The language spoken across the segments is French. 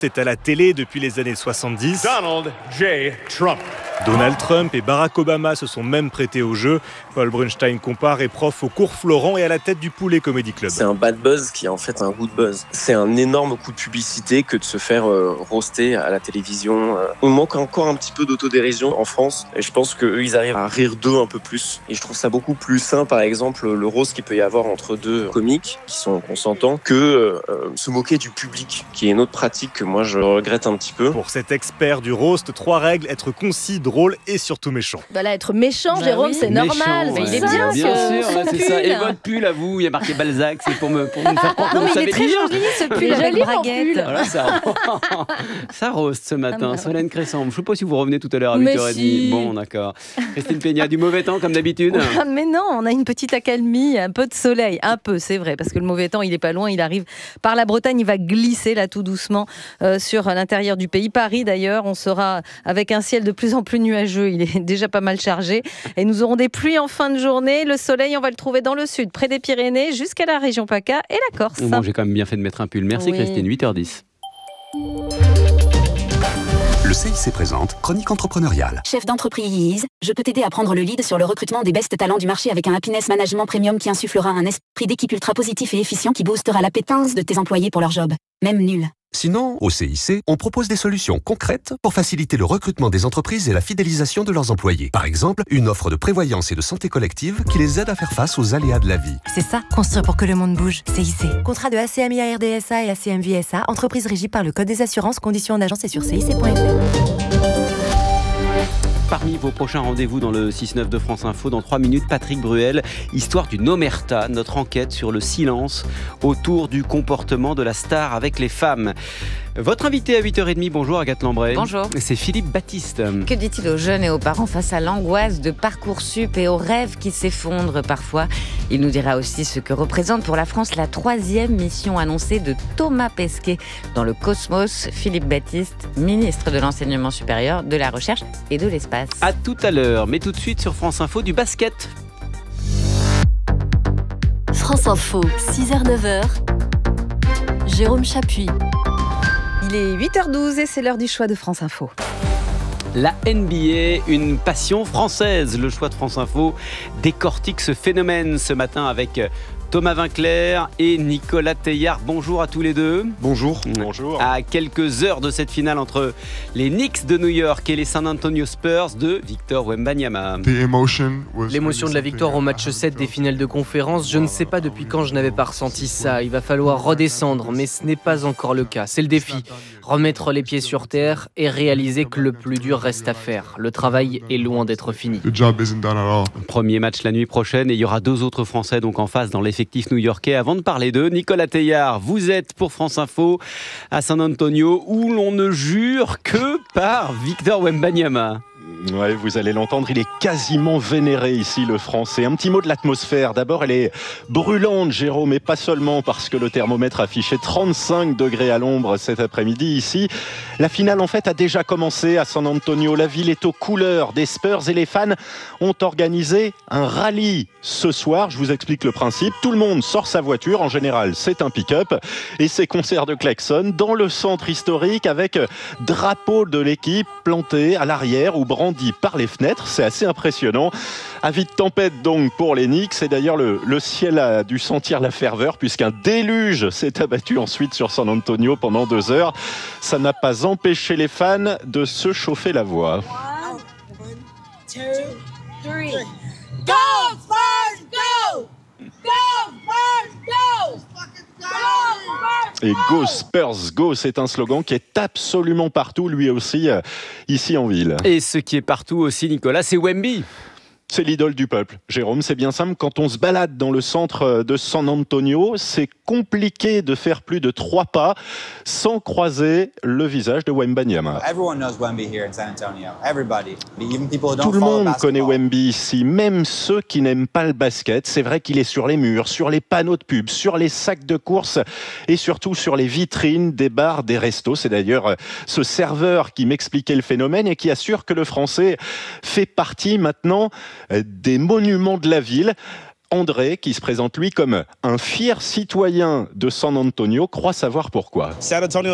est à la télé depuis les années 70. Donald J. Trump. Donald Trump et Barack Obama se sont même prêtés au jeu. Paul Brunstein compare, est prof au cours Florent et à la tête du Poulet Comedy Club. C'est un bad buzz qui est en fait un good buzz. C'est un énorme coup de publicité que de se faire roaster à la télévision. On manque encore un petit peu d'autodérision en France et je pense qu'eux ils arrivent à rire d'eux un peu plus. Et je trouve ça beaucoup plus sain par exemple le roast qu'il peut y avoir entre deux comiques qui sont consentants que se moquer du public qui est une autre pratique que moi je regrette un petit peu. Pour cet expert du roast, 3 règles: être concis, drôle et surtout méchant. Bah là, être méchant, Jérôme, oui. C'est normal. Mais il est bien sûr, c'est ça. Et votre pull à vous, il y a marqué Balzac, c'est pour me faire croire que vous savez lire. Non mais il est très joli ce pull avec braguette. Voilà, ça roast ce matin. Solène Cresson, je ne sais pas si vous revenez tout à l'heure à 8h30. Si. Bon, d'accord. Christine Peña, du mauvais temps comme d'habitude. Mais non, on a une petite accalmie, un peu de soleil. Un peu, c'est vrai, parce que le mauvais temps, il n'est pas loin. Il arrive par la Bretagne, il va glisser là tout doucement sur l'intérieur du pays. Paris d'ailleurs, on sera avec un ciel de plus en plus nuageux. Il est déjà pas mal chargé. Et nous aurons des pluies en fin de journée. Le soleil, on va le trouver dans le sud, près des Pyrénées, jusqu'à la région PACA et la Corse. Bon, j'ai quand même bien fait de mettre un pull. Merci Christine, 8h10. Le CIC présente Chronique entrepreneuriale. Chef d'entreprise, je peux t'aider à prendre le lead sur le recrutement des best talents du marché avec un Happiness Management Premium qui insufflera un esprit d'équipe ultra positif et efficient qui boostera l'appétence de tes employés pour leur job, même nul. Sinon, au CIC, on propose des solutions concrètes pour faciliter le recrutement des entreprises et la fidélisation de leurs employés. Par exemple, une offre de prévoyance et de santé collective qui les aide à faire face aux aléas de la vie. C'est ça, construire pour que le monde bouge. CIC. Contrat de ACMI-RDSA et ACMVSA, entreprise régie par le Code des assurances, conditions en agence et sur cic.fr. Parmi vos prochains rendez-vous dans le 6-9 de France Info, dans 3 minutes, Patrick Bruel, histoire d'une omerta, notre enquête sur le silence autour du comportement de la star avec les femmes. Votre invité à 8h30, bonjour Agathe Lambray. Bonjour. C'est Philippe Baptiste. Que dit-il aux jeunes et aux parents face à l'angoisse de Parcoursup et aux rêves qui s'effondrent parfois ? Il nous dira aussi ce que représente pour la France la 3e mission annoncée de Thomas Pesquet dans le Cosmos. Philippe Baptiste, ministre de l'Enseignement supérieur, de la Recherche et de l'Espace. À tout à l'heure, mais tout de suite sur France Info, du basket. France Info, 6h-9h, Jérôme Chapuis. Il est 8h12 et c'est l'heure du choix de France Info. La NBA, une passion française. Le choix de France Info décortique ce phénomène ce matin avec Thomas Vinclair et Nicolas Teilhard. Bonjour à tous les deux. Bonjour. Bonjour. À quelques heures de cette finale entre les Knicks de New York et les San Antonio Spurs de Victor Wembanyama. L'émotion de la victoire au match 7 des finales de conférence, je ne sais pas depuis quand je n'avais pas ressenti ça. Il va falloir redescendre, mais ce n'est pas encore le cas. C'est le défi. Remettre les pieds sur terre et réaliser que le plus dur reste à faire. Le travail est loin d'être fini. Premier match la nuit prochaine et il y aura 2 autres Français donc en face dans l'effectif new-yorkais. Avant de parler d'eux, Nicolas Teilhard, vous êtes pour France Info à San Antonio où l'on ne jure que par Victor Wembanyama. Ouais, vous allez l'entendre, il est quasiment vénéré ici, le Français. Un petit mot de l'atmosphère. D'abord, elle est brûlante, Jérôme, et pas seulement parce que le thermomètre affichait 35 degrés à l'ombre cet après-midi ici. La finale, en fait, a déjà commencé à San Antonio. La ville est aux couleurs des Spurs et les fans ont organisé un rallye ce soir. Je vous explique le principe. Tout le monde sort sa voiture. En général, c'est un pick-up. Et c'est concert de klaxon dans le centre historique avec drapeau de l'équipe planté à l'arrière ou brandi par les fenêtres, c'est assez impressionnant. Avis de tempête donc pour les Knicks, et d'ailleurs le ciel a dû sentir la ferveur puisqu'un déluge s'est abattu ensuite sur San Antonio pendant 2 heures. Ça n'a pas empêché les fans de se chauffer la voix. 1, 2, 3. Go Spurs, go! Go Spurs, go! Et Go Spurs, Go, c'est un slogan qui est absolument partout, lui aussi, ici en ville. Et ce qui est partout aussi, Nicolas, c'est Wemby. C'est l'idole du peuple. Jérôme, c'est bien simple. Quand on se balade dans le centre de San Antonio, c'est compliqué de faire plus de 3 pas sans croiser le visage de Wembanyama. Tout le monde connaît Wemby ici, même ceux qui n'aiment pas le basket. C'est vrai qu'il est sur les murs, sur les panneaux de pub, sur les sacs de course et surtout sur les vitrines des bars, des restos. C'est d'ailleurs ce serveur qui m'expliquait le phénomène et qui assure que le Français fait partie maintenant des monuments de la ville. André, qui se présente lui comme un fier citoyen de San Antonio, croit savoir pourquoi. San Antonio,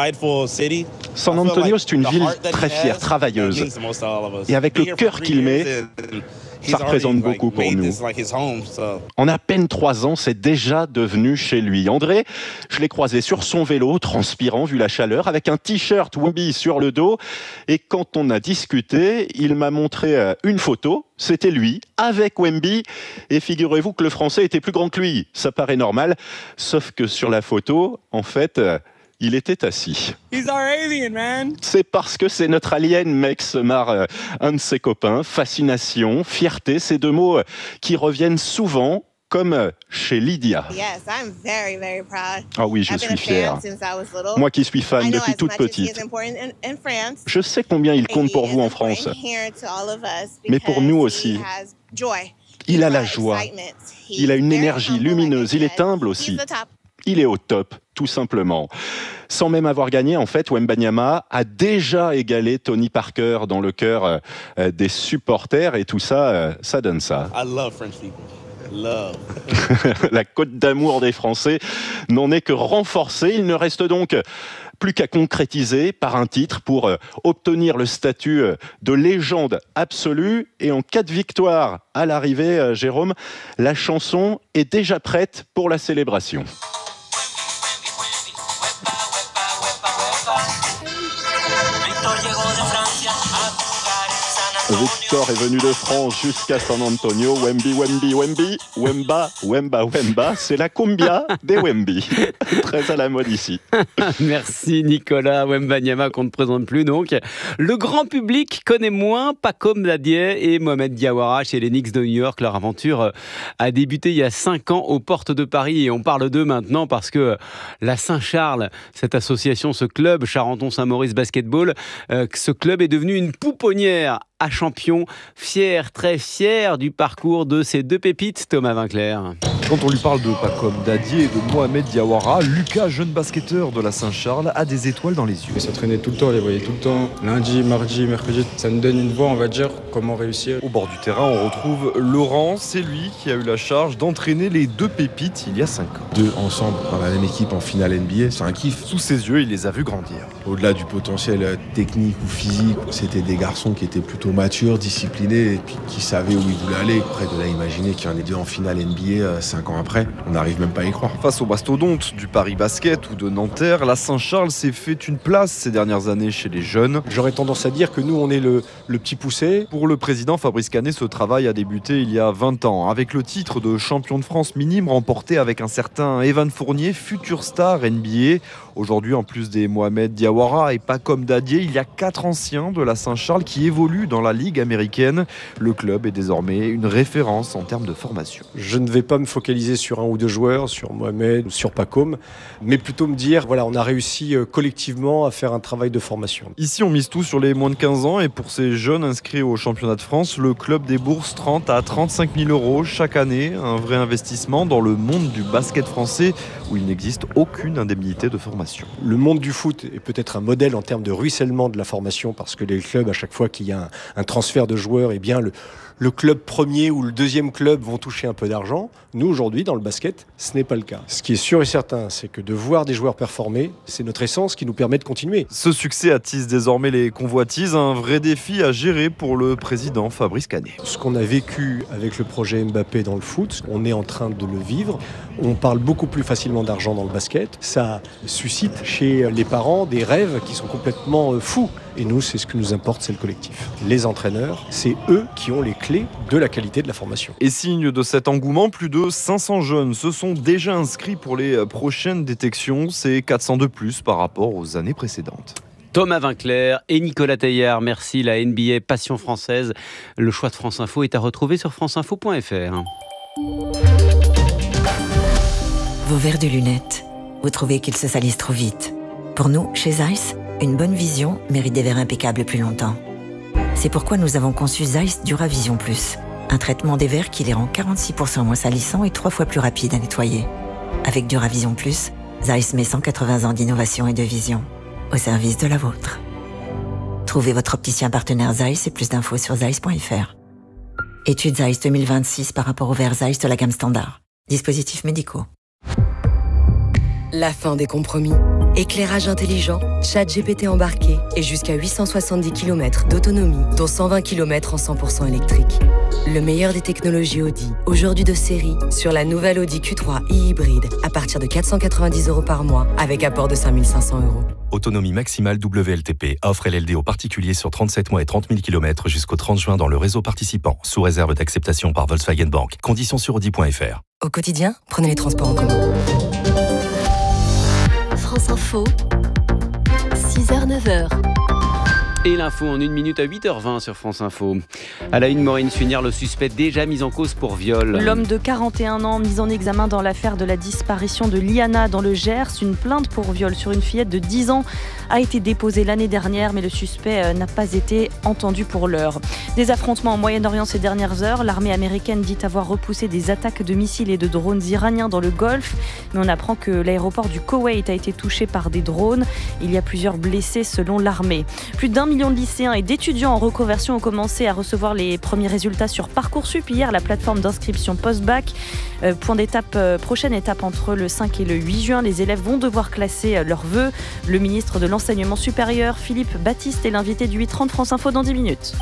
c'est une ville très fière, travailleuse. Et avec le cœur qu'il met, ça représente beaucoup pour nous. En à peine 3 ans, c'est déjà devenu chez lui. André, je l'ai croisé sur son vélo, transpirant vu la chaleur, avec un t-shirt Wemby sur le dos. Et quand on a discuté, il m'a montré une photo. C'était lui, avec Wemby. Et figurez-vous que le Français était plus grand que lui. Ça paraît normal, sauf que sur la photo, en fait, il était assis. He's our alien, man. C'est parce que c'est notre alien, mec, se marre un de ses copains. Fascination, fierté, ces 2 mots qui reviennent souvent, comme chez Lydia. Yes, I'm very, very proud. Ah oui, je suis fier. Moi qui suis fan depuis toute petite. Je sais combien il compte pour vous en France. Mais pour nous aussi. Il a la joie. Il a une énergie lumineuse. Il est humble aussi. Il est au top, tout simplement. Sans même avoir gagné, en fait, Wembanyama a déjà égalé Tony Parker dans le cœur des supporters. Et tout ça, ça donne ça. I love French people. Love. La cote d'amour des Français n'en est que renforcée. Il ne reste donc plus qu'à concrétiser par un titre pour obtenir le statut de légende absolue. Et en cas de victoire à l'arrivée, Jérôme, la chanson est déjà prête pour la célébration. Victor est venu de France jusqu'à San Antonio. Wemby, Wemby, Wemby, Wemba, Wemba, Wemba. C'est la cumbia des Wemby. Très à la mode ici. Merci Nicolas. Wembanyama qu'on ne présente plus donc. Le grand public connaît moins Pacom Dadié et Mohamed Diawara chez les Knicks de New York. Leur aventure a débuté il y a 5 ans aux portes de Paris et on parle d'eux maintenant parce que la Saint-Charles, cette association, ce club Charenton-Saint-Maurice Basketball, ce club est devenu une pouponnière à champion, fier, très fier du parcours de ces 2 pépites, Thomas Vinclair. Quand on lui parle de Pacom Dadié et de Mohamed Diawara, Lucas, jeune basketteur de la Saint-Charles, a des étoiles dans les yeux. Ça traînait tout le temps, on les voyait tout le temps. Lundi, mardi, mercredi, ça nous donne une voix, on va dire, comment réussir. Au bord du terrain, on retrouve Laurent. C'est lui qui a eu la charge d'entraîner les 2 pépites il y a 5 ans. 2 ensemble dans la même équipe en finale NBA, c'est un kiff. Sous ses yeux, il les a vus grandir. Au-delà du potentiel technique ou physique, c'était des garçons qui étaient plutôt matures, disciplinés et puis qui savaient où ils voulaient aller. Après, de là, imaginer qu'il y en ait 2 en finale NBA 5 ans après, on n'arrive même pas à y croire. Face aux mastodontes du Paris Basket ou de Nanterre, la Saint-Charles s'est fait une place ces dernières années chez les jeunes. J'aurais tendance à dire que nous, on est le petit poussé. Pour le président Fabrice Canet, ce travail a débuté il y a 20 ans, avec le titre de champion de France minime remporté avec un certain Evan Fournier, futur star NBA. Aujourd'hui, en plus des Mohamed Diawara et Pacom Dadié, il y a 4 anciens de la Saint-Charles qui évoluent dans la Ligue américaine. Le club est désormais une référence en termes de formation. Je ne vais pas me focaliser sur 1 ou 2 joueurs, sur Mohamed ou sur Pacom, mais plutôt me dire, voilà, on a réussi collectivement à faire un travail de formation. Ici, on mise tout sur les moins de 15 ans et pour ces jeunes inscrits au championnat de France, le club débourse 30 à 35 000 euros chaque année. Un vrai investissement dans le monde du basket français où il n'existe aucune indemnité de formation. Le monde du foot est peut-être un modèle en termes de ruissellement de la formation parce que les clubs, à chaque fois qu'il y a un transfert de joueurs, eh bien le club premier ou le deuxième club vont toucher un peu d'argent. Nous, aujourd'hui, dans le basket, ce n'est pas le cas. Ce qui est sûr et certain, c'est que de voir des joueurs performer, c'est notre essence qui nous permet de continuer. Ce succès attise désormais les convoitises, un vrai défi à gérer pour le président Fabrice Canet. Ce qu'on a vécu avec le projet Mbappé dans le foot, on est en train de le vivre. On parle beaucoup plus facilement d'argent dans le basket. Ça suscite chez les parents des rêves qui sont complètement fous. Et nous, c'est ce qui nous importe, c'est le collectif. Les entraîneurs, c'est eux qui ont les clés de la qualité de la formation. Et signe de cet engouement, plus de 500 jeunes se sont déjà inscrits pour les prochaines détections. C'est 400 de plus par rapport aux années précédentes. Thomas Vinclair et Nicolas Teillard, merci. La NBA Passion Française. Le choix de France Info est à retrouver sur franceinfo.fr. Vos verres de lunettes, vous trouvez qu'ils se salissent trop vite. Pour nous, chez Zeiss, une bonne vision mérite des verres impeccables plus longtemps. C'est pourquoi nous avons conçu Zeiss Duravision Plus, un traitement des verres qui les rend 46% moins salissants et 3 fois plus rapides à nettoyer. Avec Duravision Plus, Zeiss met 180 ans d'innovation et de vision au service de la vôtre. Trouvez votre opticien partenaire Zeiss et plus d'infos sur zeiss.fr. Étude Zeiss 2026 par rapport au verre Zeiss de la gamme standard. Dispositifs médicaux. La fin des compromis. Éclairage intelligent, ChatGPT embarqué et jusqu'à 870 km d'autonomie, dont 120 km en 100% électrique. Le meilleur des technologies Audi, aujourd'hui de série, sur la nouvelle Audi Q3 e-hybride, à partir de 490 € par mois, avec apport de 5 500 €. Autonomie maximale WLTP. Offre LLD aux particuliers sur 37 mois et 30 000 km jusqu'au 30 juin dans le réseau participant, sous réserve d'acceptation par Volkswagen Bank. Conditions sur audi.fr. Au quotidien, prenez les transports en commun. France Info, 6h-9h. Et l'info en 1 minute à 8h20 sur France Info. À la une, Maureen Sunière, le suspect déjà mis en cause pour viol. L'homme de 41 ans mis en examen dans l'affaire de la disparition de Liana dans le Gers. Une plainte pour viol sur une fillette de 10 ans a été déposée l'année dernière, mais le suspect n'a pas été entendu pour l'heure. Des affrontements au Moyen-Orient ces dernières heures. L'armée américaine dit avoir repoussé des attaques de missiles et de drones iraniens dans le Golfe. Mais on apprend que l'aéroport du Koweït a été touché par des drones. Il y a plusieurs blessés selon l'armée. Plus d'1 million de lycéens et d'étudiants en reconversion ont commencé à recevoir les premiers résultats sur Parcoursup. Hier, la plateforme d'inscription post-bac. Prochaine étape entre le 5 et le 8 juin. Les élèves vont devoir classer leurs vœux. Le ministre de l'Enseignement supérieur, Philippe Baptiste, est l'invité du 8h30 France Info dans 10 minutes.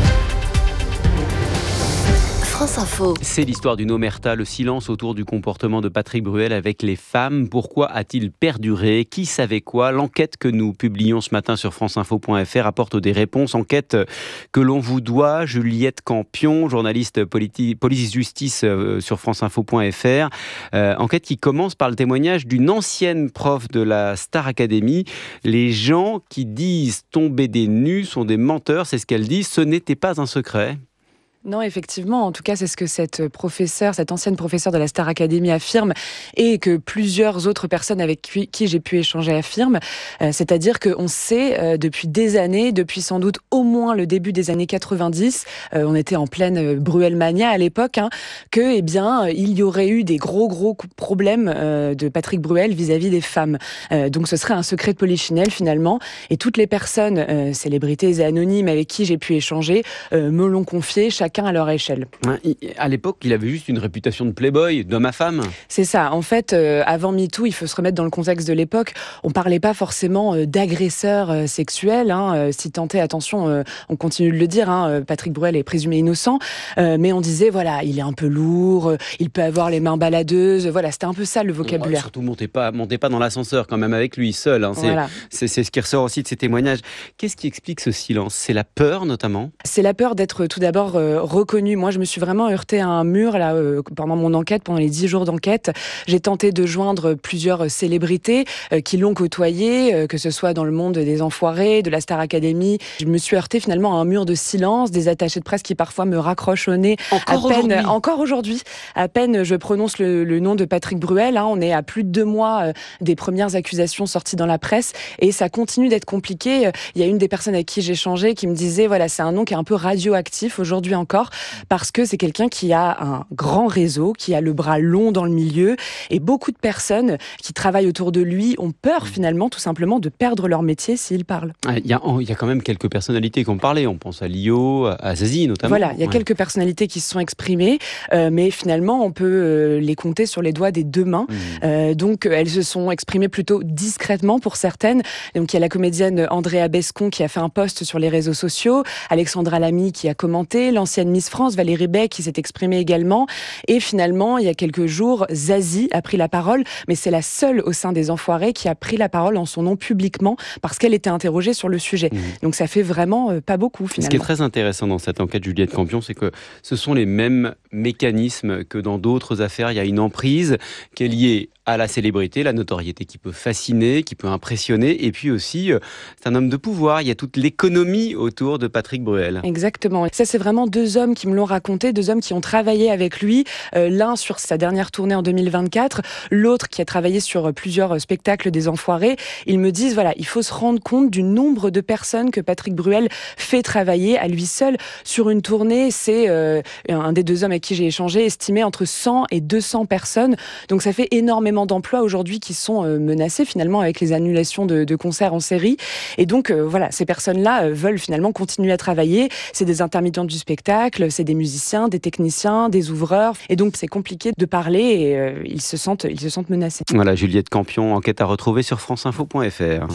France Info. C'est l'histoire d'une omerta, le silence autour du comportement de Patrick Bruel avec les femmes. Pourquoi a-t-il perduré ? Qui savait quoi ? L'enquête que nous publions ce matin sur franceinfo.fr apporte des réponses. Enquête que l'on vous doit. Juliette Campion, journaliste police-justice sur franceinfo.fr. Enquête qui commence par le témoignage d'une ancienne prof de la Star Academy. Les gens qui disent tomber des nues sont des menteurs, c'est ce qu'elle dit. Ce n'était pas un secret. Non, effectivement, en tout cas, c'est ce que cette ancienne professeure de la Star Academy affirme et que plusieurs autres personnes avec qui j'ai pu échanger affirment. C'est-à-dire qu'on sait depuis des années, depuis sans doute au moins le début des années 90, on était en pleine Bruelmania à l'époque, que, il y aurait eu des gros problèmes de Patrick Bruel vis-à-vis des femmes. Donc ce serait un secret de polichinelle finalement. Et toutes les personnes, célébrités et anonymes avec qui j'ai pu échanger, me l'ont confié, chacun à leur échelle. À l'époque, il avait juste une réputation de playboy, d'homme à femme. C'est ça. En fait, avant MeToo, il faut se remettre dans le contexte de l'époque. On parlait pas forcément d'agresseurs sexuels. Si tant est, attention, on continue de le dire, Patrick Bruel est présumé innocent. Mais on disait, voilà, il est un peu lourd, il peut avoir les mains baladeuses. Voilà, c'était un peu ça le vocabulaire. Surtout, montez pas dans l'ascenseur quand même avec lui seul. Voilà. C'est ce qui ressort aussi de ces témoignages. Qu'est-ce qui explique ce silence ? C'est la peur notamment ? C'est la peur d'être tout d'abord reconnu. Moi, je me suis vraiment heurtée à un mur là pendant mon enquête, pendant les 10 jours d'enquête. J'ai tenté de joindre plusieurs célébrités qui l'ont côtoyé, que ce soit dans le monde des Enfoirés, de la Star Academy. Je me suis heurtée finalement à un mur de silence, des attachés de presse qui parfois me raccrochent au nez. Encore aujourd'hui. À peine je prononce le nom de Patrick Bruel. On est à plus de 2 mois des premières accusations sorties dans la presse et ça continue d'être compliqué. Il y a une des personnes avec qui j'ai échangé qui me disait, voilà, c'est un nom qui est un peu radioactif aujourd'hui encore, parce que c'est quelqu'un qui a un grand réseau, qui a le bras long dans le milieu, et beaucoup de personnes qui travaillent autour de lui ont peur finalement tout simplement de perdre leur métier s'ils parlent. Il y a quand même quelques personnalités qui ont parlé, on pense à Lio, à Zazie notamment. Voilà, il y a quelques personnalités qui se sont exprimées, mais finalement on peut les compter sur les doigts des 2 mains. Donc elles se sont exprimées plutôt discrètement pour certaines. Donc il y a la comédienne Andrea Bescon qui a fait un post sur les réseaux sociaux, Alexandra Lamy qui a commenté, l'ancienne Miss France, Valérie Bay, qui s'est exprimée également. Et finalement, il y a quelques jours, Zazie a pris la parole, mais c'est la seule au sein des Enfoirés qui a pris la parole en son nom publiquement parce qu'elle était interrogée sur le sujet. Donc ça fait vraiment pas beaucoup finalement. Ce qui est très intéressant dans cette enquête, Juliette Campion, c'est que ce sont les mêmes mécanismes que dans d'autres affaires. Il y a une emprise qui est liée à la célébrité, la notoriété qui peut fasciner, qui peut impressionner, et puis aussi, c'est un homme de pouvoir, il y a toute l'économie autour de Patrick Bruel. Exactement. Ça, c'est vraiment 2 hommes qui me l'ont raconté, 2 hommes qui ont travaillé avec lui, l'un sur sa dernière tournée en 2024, l'autre qui a travaillé sur plusieurs spectacles des Enfoirés. Ils me disent, voilà, il faut se rendre compte du nombre de personnes que Patrick Bruel fait travailler à lui seul sur une tournée. C'est un des 2 hommes avec qui j'ai échangé, estimé entre 100 et 200 personnes. Donc ça fait énormément d'emplois aujourd'hui qui sont menacés finalement avec les annulations de concerts en série. Et donc voilà, ces personnes-là veulent finalement continuer à travailler. C'est des intermittents du spectacle. spectacle, c'est des musiciens, des techniciens, des ouvreurs. Et donc, c'est compliqué de parler et ils se sentent menacés. Voilà, Juliette Campion, enquête à retrouver sur franceinfo.fr.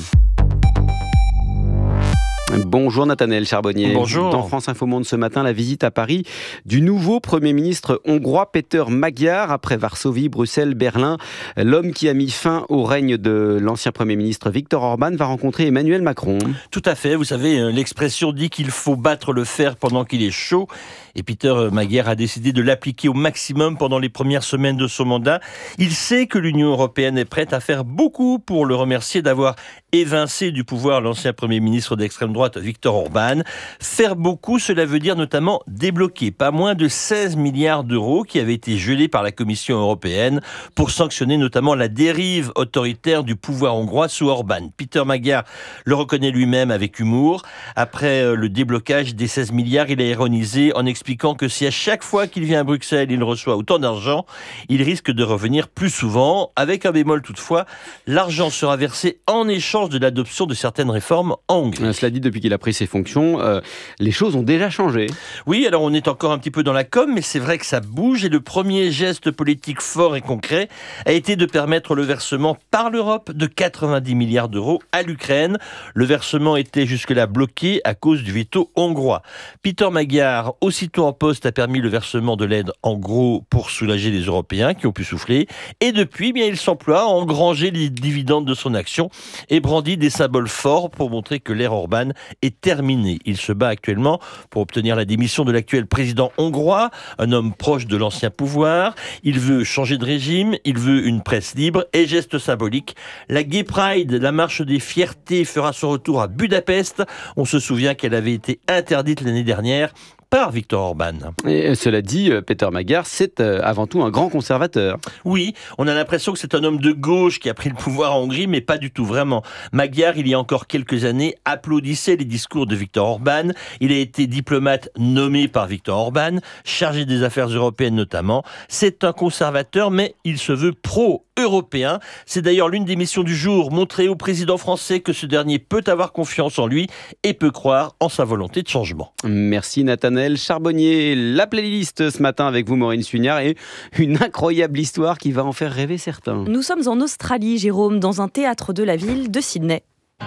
Bonjour Nathanaël Charbonnier. Bonjour. Dans France Info Monde ce matin, la visite à Paris du nouveau Premier ministre hongrois Péter Magyar. Après Varsovie, Bruxelles, Berlin, l'homme qui a mis fin au règne de l'ancien Premier ministre Viktor Orban va rencontrer Emmanuel Macron. Tout à fait, vous savez, l'expression dit qu'il faut battre le fer pendant qu'il est chaud. Et Péter Magyar a décidé de l'appliquer au maximum pendant les premières semaines de son mandat. Il sait que l'Union européenne est prête à faire beaucoup pour le remercier d'avoir évincé du pouvoir l'ancien Premier ministre d'extrême droite Viktor Orban. Faire beaucoup, cela veut dire notamment débloquer pas moins de 16 milliards d'euros qui avaient été gelés par la Commission européenne pour sanctionner notamment la dérive autoritaire du pouvoir hongrois sous Orban. Péter Magyar le reconnaît lui-même avec humour. Après le déblocage des 16 milliards, il a ironisé en expliquant que si à chaque fois qu'il vient à Bruxelles, il reçoit autant d'argent, il risque de revenir plus souvent. Avec un bémol toutefois, l'argent sera versé en échange de l'adoption de certaines réformes en Hongrie. Cela dit, depuis qu'il a pris ses fonctions, les choses ont déjà changé. Oui, alors on est encore un petit peu dans la com, mais c'est vrai que ça bouge et le premier geste politique fort et concret a été de permettre le versement par l'Europe de 90 milliards d'euros à l'Ukraine. Le versement était jusque-là bloqué à cause du veto hongrois. Péter Magyar, aussitôt en poste, a permis le versement de l'aide en gros pour soulager les Européens qui ont pu souffler. Et depuis, il s'emploie à engranger les dividendes de son action et brandit des symboles forts pour montrer que l'ère Orban est terminé. Il se bat actuellement pour obtenir la démission de l'actuel président hongrois, un homme proche de l'ancien pouvoir. Il veut changer de régime, il veut une presse libre et geste symbolique. La Gay Pride, la marche des fiertés, fera son retour à Budapest. On se souvient qu'elle avait été interdite l'année dernière par Viktor Orban. Et cela dit, Péter Magyar, c'est avant tout un grand conservateur. Oui, on a l'impression que c'est un homme de gauche qui a pris le pouvoir en Hongrie, mais pas du tout vraiment. Magyar, il y a encore quelques années, applaudissait les discours de Viktor Orban. Il a été diplomate nommé par Viktor Orban, chargé des affaires européennes notamment. C'est un conservateur, mais il se veut pro-européen. C'est d'ailleurs l'une des missions du jour, montrer au président français que ce dernier peut avoir confiance en lui et peut croire en sa volonté de changement. Merci Nathanaël Charbonnier. La playlist ce matin avec vous, Maureen Sugnard, et une incroyable histoire qui va en faire rêver certains. Nous sommes en Australie, Jérôme, dans un théâtre de la ville de Sydney.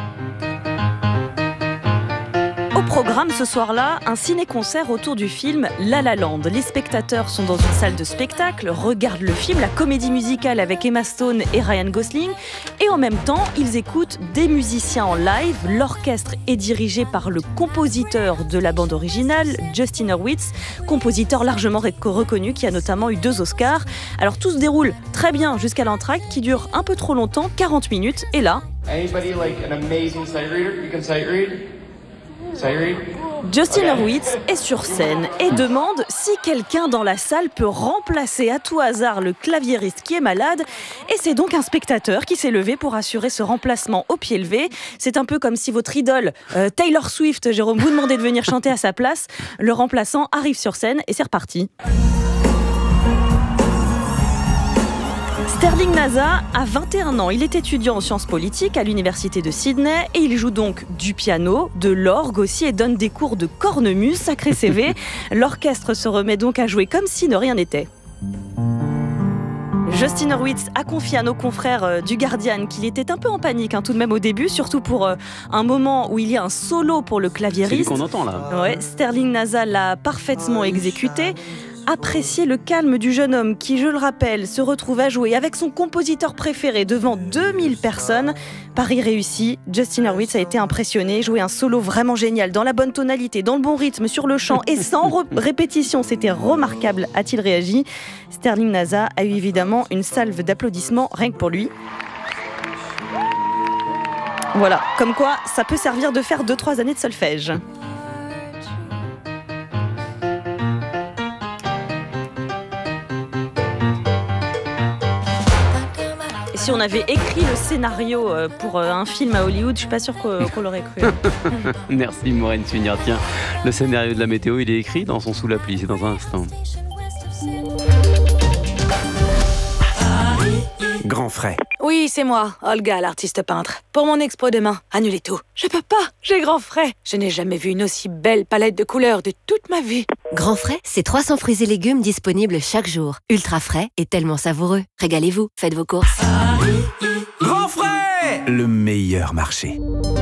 Au programme ce soir-là, un ciné-concert autour du film La La Land. Les spectateurs sont dans une salle de spectacle, regardent le film, la comédie musicale avec Emma Stone et Ryan Gosling, et en même temps, ils écoutent des musiciens en live. L'orchestre est dirigé par le compositeur de la bande originale, Justin Hurwitz, compositeur largement reconnu qui a notamment eu 2 Oscars. Alors tout se déroule très bien jusqu'à l'entracte qui dure un peu trop longtemps, 40 minutes, et là... Anybody like an amazing sight reader? You can sight read? Justin Hurwitz est sur scène et demande si quelqu'un dans la salle peut remplacer à tout hasard le claviériste qui est malade. Et c'est donc un spectateur qui s'est levé pour assurer ce remplacement au pied levé. C'est un peu comme si votre idole, Taylor Swift, Jérôme, vous demandait de venir chanter à sa place. Le remplaçant arrive sur scène et c'est reparti. Sterling Nasa a 21 ans. Il est étudiant en sciences politiques à l'université de Sydney et il joue donc du piano, de l'orgue aussi et donne des cours de cornemuse, sacré CV. L'orchestre se remet donc à jouer comme si de rien n'était. Justin Hurwitz a confié à nos confrères du Guardian qu'il était un peu en panique tout de même au début, surtout pour un moment où il y a un solo pour le claviériste. C'est lui qu'on entend là. Ouais, Sterling Nasa l'a parfaitement exécuté. Apprécier le calme du jeune homme qui, je le rappelle, se retrouve à jouer avec son compositeur préféré devant 2000 personnes. Pari réussi, Justin Hurwitz a été impressionné, joué un solo vraiment génial, dans la bonne tonalité, dans le bon rythme, sur le chant et sans répétition. C'était remarquable, a-t-il réagi. Sterling Nasa a eu évidemment une salve d'applaudissements rien que pour lui. Voilà, comme quoi ça peut servir de faire 2-3 années de solfège. Si on avait écrit le scénario pour un film à Hollywood, je suis pas sûre qu'on l'aurait cru. Merci Maureen Sugnard. Tiens, le scénario de la météo, il est écrit dans son sous l'appli, c'est dans un instant. Grand frais. Oui, c'est moi, Olga, l'artiste peintre. Pour mon expo demain, annulez tout. Je peux pas, j'ai grand frais. Je n'ai jamais vu une aussi belle palette de couleurs de toute ma vie. Grand frais, c'est 300 fruits et légumes disponibles chaque jour. Ultra frais et tellement savoureux. Régalez-vous, faites vos courses. Grand frais, le meilleur marché.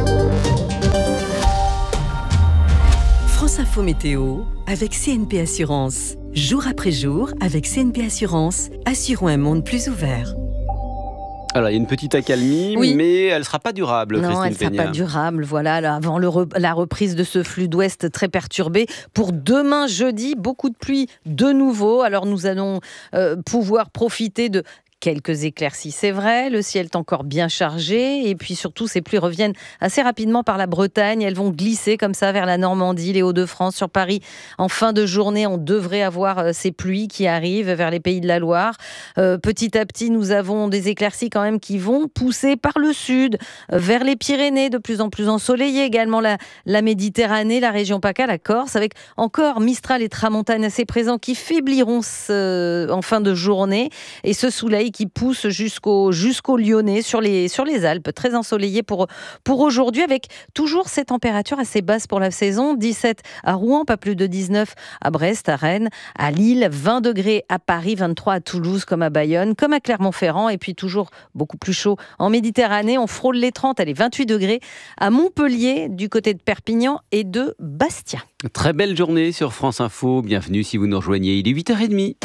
France Info Météo avec CNP Assurance. Jour après jour, avec CNP Assurance, assurons un monde plus ouvert. Alors, il y a une petite accalmie, Oui. mais elle ne sera pas durable, Non, Christine elle ne sera Peña. pas durable. Voilà, là, avant la reprise de ce flux d'ouest très perturbé. Pour demain, jeudi, beaucoup de pluie de nouveau. Alors, nous allons pouvoir profiter de quelques éclaircies, c'est vrai. Le ciel est encore bien chargé. Et puis surtout, ces pluies reviennent assez rapidement par la Bretagne. Elles vont glisser comme ça vers la Normandie, les Hauts-de-France. Sur Paris, en fin de journée, on devrait avoir ces pluies qui arrivent vers les Pays de la Loire. Petit à petit, nous avons des éclaircies quand même qui vont pousser par le sud, vers les Pyrénées, de plus en plus ensoleillées. Également la Méditerranée, la région PACA, la Corse, avec encore Mistral et Tramontane assez présents qui faibliront en fin de journée. Et ce soleil qui pousse jusqu'au Lyonnais, sur les Alpes, très ensoleillé pour aujourd'hui, avec toujours ces températures assez basses pour la saison. 17 à Rouen, pas plus de 19 à Brest, à Rennes, à Lille, 20 degrés à Paris, 23 à Toulouse, comme à Bayonne, comme à Clermont-Ferrand, et puis toujours beaucoup plus chaud en Méditerranée. On frôle les 30, allez, 28 degrés à Montpellier, du côté de Perpignan et de Bastia. Très belle journée sur France Info. Bienvenue si vous nous rejoignez. Il est 8h30.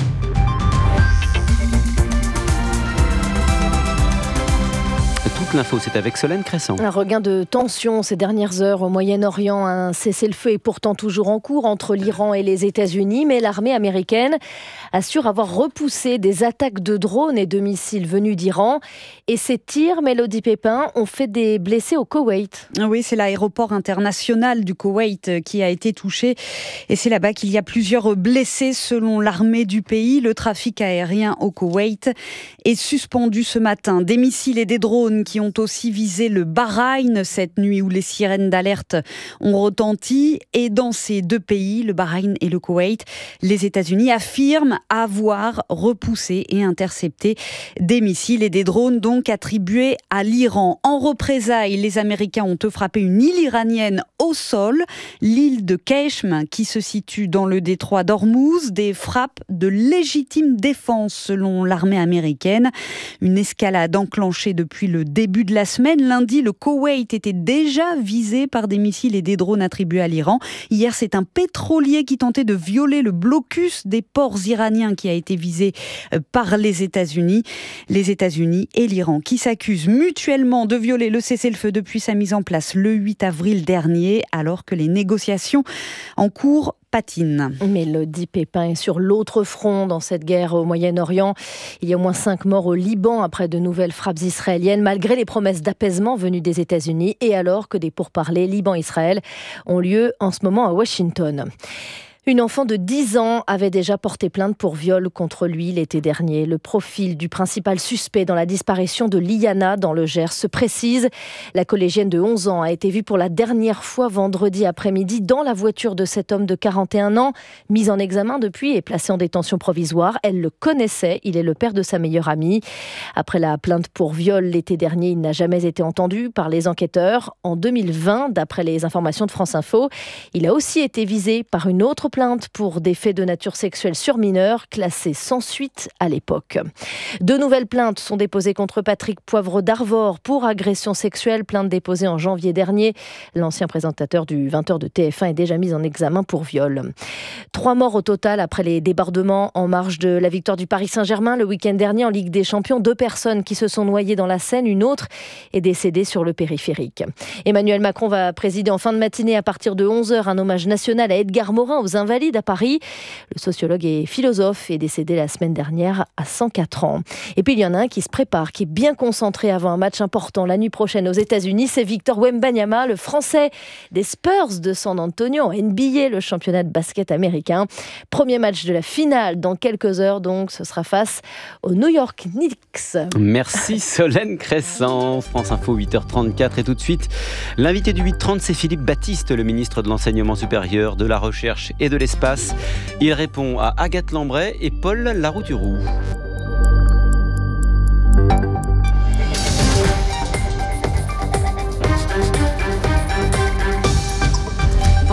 Toute l'info, c'est avec Solène Cresson. Un regain de tension ces dernières heures au Moyen-Orient. Un cessez-le-feu est pourtant toujours en cours entre l'Iran et les États-Unis, mais l'armée américaine assure avoir repoussé des attaques de drones et de missiles venus d'Iran. Et ces tirs, Mélodie Pépin, ont fait des blessés au Koweït. Oui, c'est l'aéroport international du Koweït qui a été touché. Et c'est là-bas qu'il y a plusieurs blessés selon l'armée du pays. Le trafic aérien au Koweït est suspendu ce matin. Des missiles et des drones qui ont aussi visé le Bahreïn cette nuit où les sirènes d'alerte ont retenti. Et dans ces deux pays, le Bahreïn et le Koweït, les États-Unis affirment avoir repoussé et intercepté des missiles et des drones donc attribués à l'Iran. En représailles, les Américains ont frappé une île iranienne au sol, l'île de Keshm, qui se situe dans le détroit d'Ormuz. Des frappes de légitime défense selon l'armée américaine. Une escalade enclenchée depuis le début de la semaine. Lundi, le Koweït était déjà visé par des missiles et des drones attribués à l'Iran. Hier, c'est un pétrolier qui tentait de violer le blocus des ports iraniens qui a été visé par les États-Unis. Les États-Unis et l'Iran qui s'accusent mutuellement de violer le cessez-le-feu depuis sa mise en place le 8 avril dernier, alors que les négociations en cours patinent. Mélodie Pépin est sur l'autre front dans cette guerre au Moyen-Orient. Il y a au moins 5 morts au Liban après de nouvelles frappes israéliennes, malgré les promesses d'apaisement venues des États-Unis et alors que des pourparlers Liban-Israël ont lieu en ce moment à Washington. Une enfant de 10 ans avait déjà porté plainte pour viol contre lui l'été dernier. Le profil du principal suspect dans la disparition de Liana dans le Gers se précise. La collégienne de 11 ans a été vue pour la dernière fois vendredi après-midi dans la voiture de cet homme de 41 ans, mis en examen depuis et placé en détention provisoire. Elle le connaissait, il est le père de sa meilleure amie. Après la plainte pour viol l'été dernier, il n'a jamais été entendu par les enquêteurs. En 2020, d'après les informations de France Info, il a aussi été visé par une autre plainte pour des faits de nature sexuelle sur mineurs, classés sans suite à l'époque. 2 nouvelles plaintes sont déposées contre Patrick Poivre d'Arvor pour agression sexuelle, plainte déposée en janvier dernier. L'ancien présentateur du 20h de TF1 est déjà mis en examen pour viol. 3 morts au total après les débordements en marge de la victoire du Paris Saint-Germain le week-end dernier en Ligue des Champions. 2 personnes qui se sont noyées dans la Seine, une autre est décédée sur le périphérique. Emmanuel Macron va présider en fin de matinée à partir de 11h un hommage national à Edgar Morin aux Invalides à Paris. Le sociologue et philosophe est décédé la semaine dernière à 104 ans. Et puis il y en a un qui se prépare, qui est bien concentré avant un match important la nuit prochaine aux États-Unis. C'est Victor Wembanyama, le Français des Spurs de San Antonio en NBA, le championnat de basket américain. Premier match de la finale dans quelques heures, donc ce sera face aux New York Knicks. Merci Solène Cresson. France Info 8h34 et tout de suite, l'invité du 8h30, c'est Philippe Baptiste, le ministre de l'Enseignement supérieur, de la Recherche et de l'Espace. Il répond à Agathe Lambray et Paul Larouturou.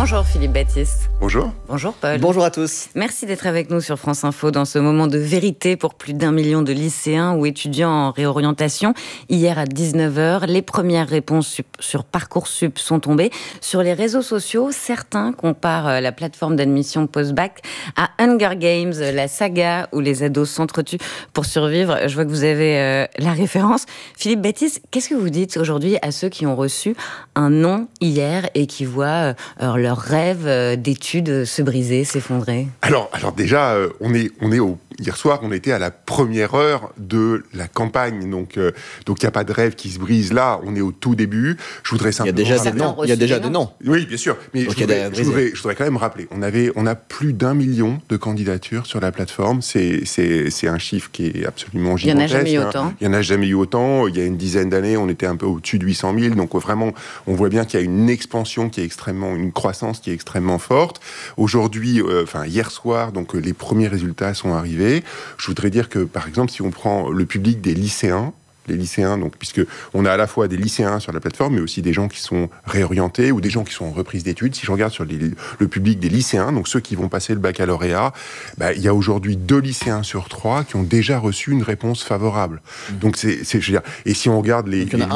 Bonjour Philippe Baptiste. Bonjour. Bonjour Paul. Bonjour à tous. Merci d'être avec nous sur France Info dans ce moment de vérité pour plus d'1 million de lycéens ou étudiants en réorientation. Hier à 19h, les premières réponses sur Parcoursup sont tombées. Sur les réseaux sociaux, certains comparent la plateforme d'admission post-bac à Hunger Games, la saga où les ados s'entretuent pour survivre. Je vois que vous avez la référence. Philippe Baptiste, qu'est-ce que vous dites aujourd'hui à ceux qui ont reçu un non hier et qui voient leur rêve d'études se briser, s'effondrer? Alors déjà, hier soir, on était à la première heure de la campagne, donc il n'y a pas de rêve qui se brise là. On est au tout début. Je voudrais simplement. Il y a déjà des noms. Oui, bien sûr. Mais je voudrais quand même rappeler. On a plus d'1 million de candidatures sur la plateforme. C'est un chiffre qui est absolument gigantesque. Il n'y en a jamais eu autant. Il n'y en a jamais eu autant. Il y a une dizaine d'années, on était un peu au-dessus de 800 000. Donc vraiment, on voit bien qu'il y a une expansion une croissance qui est extrêmement forte. Aujourd'hui, hier soir, donc les premiers résultats sont arrivés. Je voudrais dire que, par exemple, si on prend le public des lycéens, donc, puisque on a à la fois des lycéens sur la plateforme, mais aussi des gens qui sont réorientés ou des gens qui sont en reprise d'études. Si je regarde sur le public des lycéens, donc ceux qui vont passer le baccalauréat, il y a aujourd'hui 2 lycéens sur 3 qui ont déjà reçu une réponse favorable. Donc je veux dire, et si on regarde les lycéens,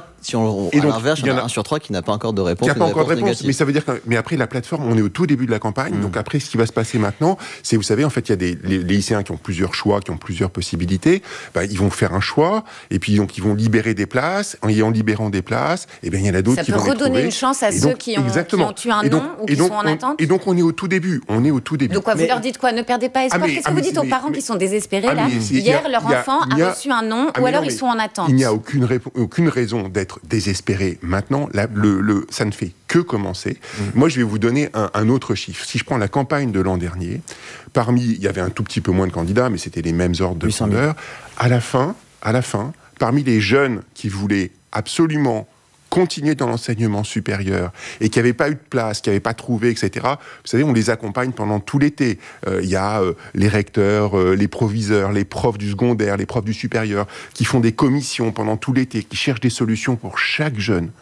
à l'inverse, il y en a 1 sur 3 qui n'a pas encore de réponse. Qui n'a pas encore de réponse, mais ça veut dire mais après la plateforme, on est au tout début de la campagne. Donc après, ce qui va se passer maintenant, c'est, vous savez, en fait, il y a les lycéens qui ont plusieurs choix, qui ont plusieurs possibilités. Ils vont faire un choix. Et puis donc ils vont libérer des places. En libérant des places, il y en a d'autres qui vont les trouver. Ça peut redonner une chance à ceux qui ont eu un non ou qui sont en attente. Et donc on est au tout début. Donc quoi, vous leur dites quoi? Ne perdez pas espoir. Qu'est-ce que vous dites aux parents qui sont désespérés là? Hier, leur enfant a reçu un non, ou alors ils sont en attente. Il n'y a aucune raison d'être désespéré maintenant. Ça ne fait que commencer. Moi, je vais vous donner un autre chiffre. Si je prends la campagne de l'an dernier, il y avait un tout petit peu moins de candidats, mais c'était les mêmes ordres de grandeur. À la fin, parmi les jeunes qui voulaient absolument continuer dans l'enseignement supérieur et qui n'avaient pas eu de place, qui n'avaient pas trouvé, etc. Vous savez, on les accompagne pendant tout l'été. Il y a les recteurs, les proviseurs, les profs du secondaire, les profs du supérieur, qui font des commissions pendant tout l'été, qui cherchent des solutions pour chaque jeune.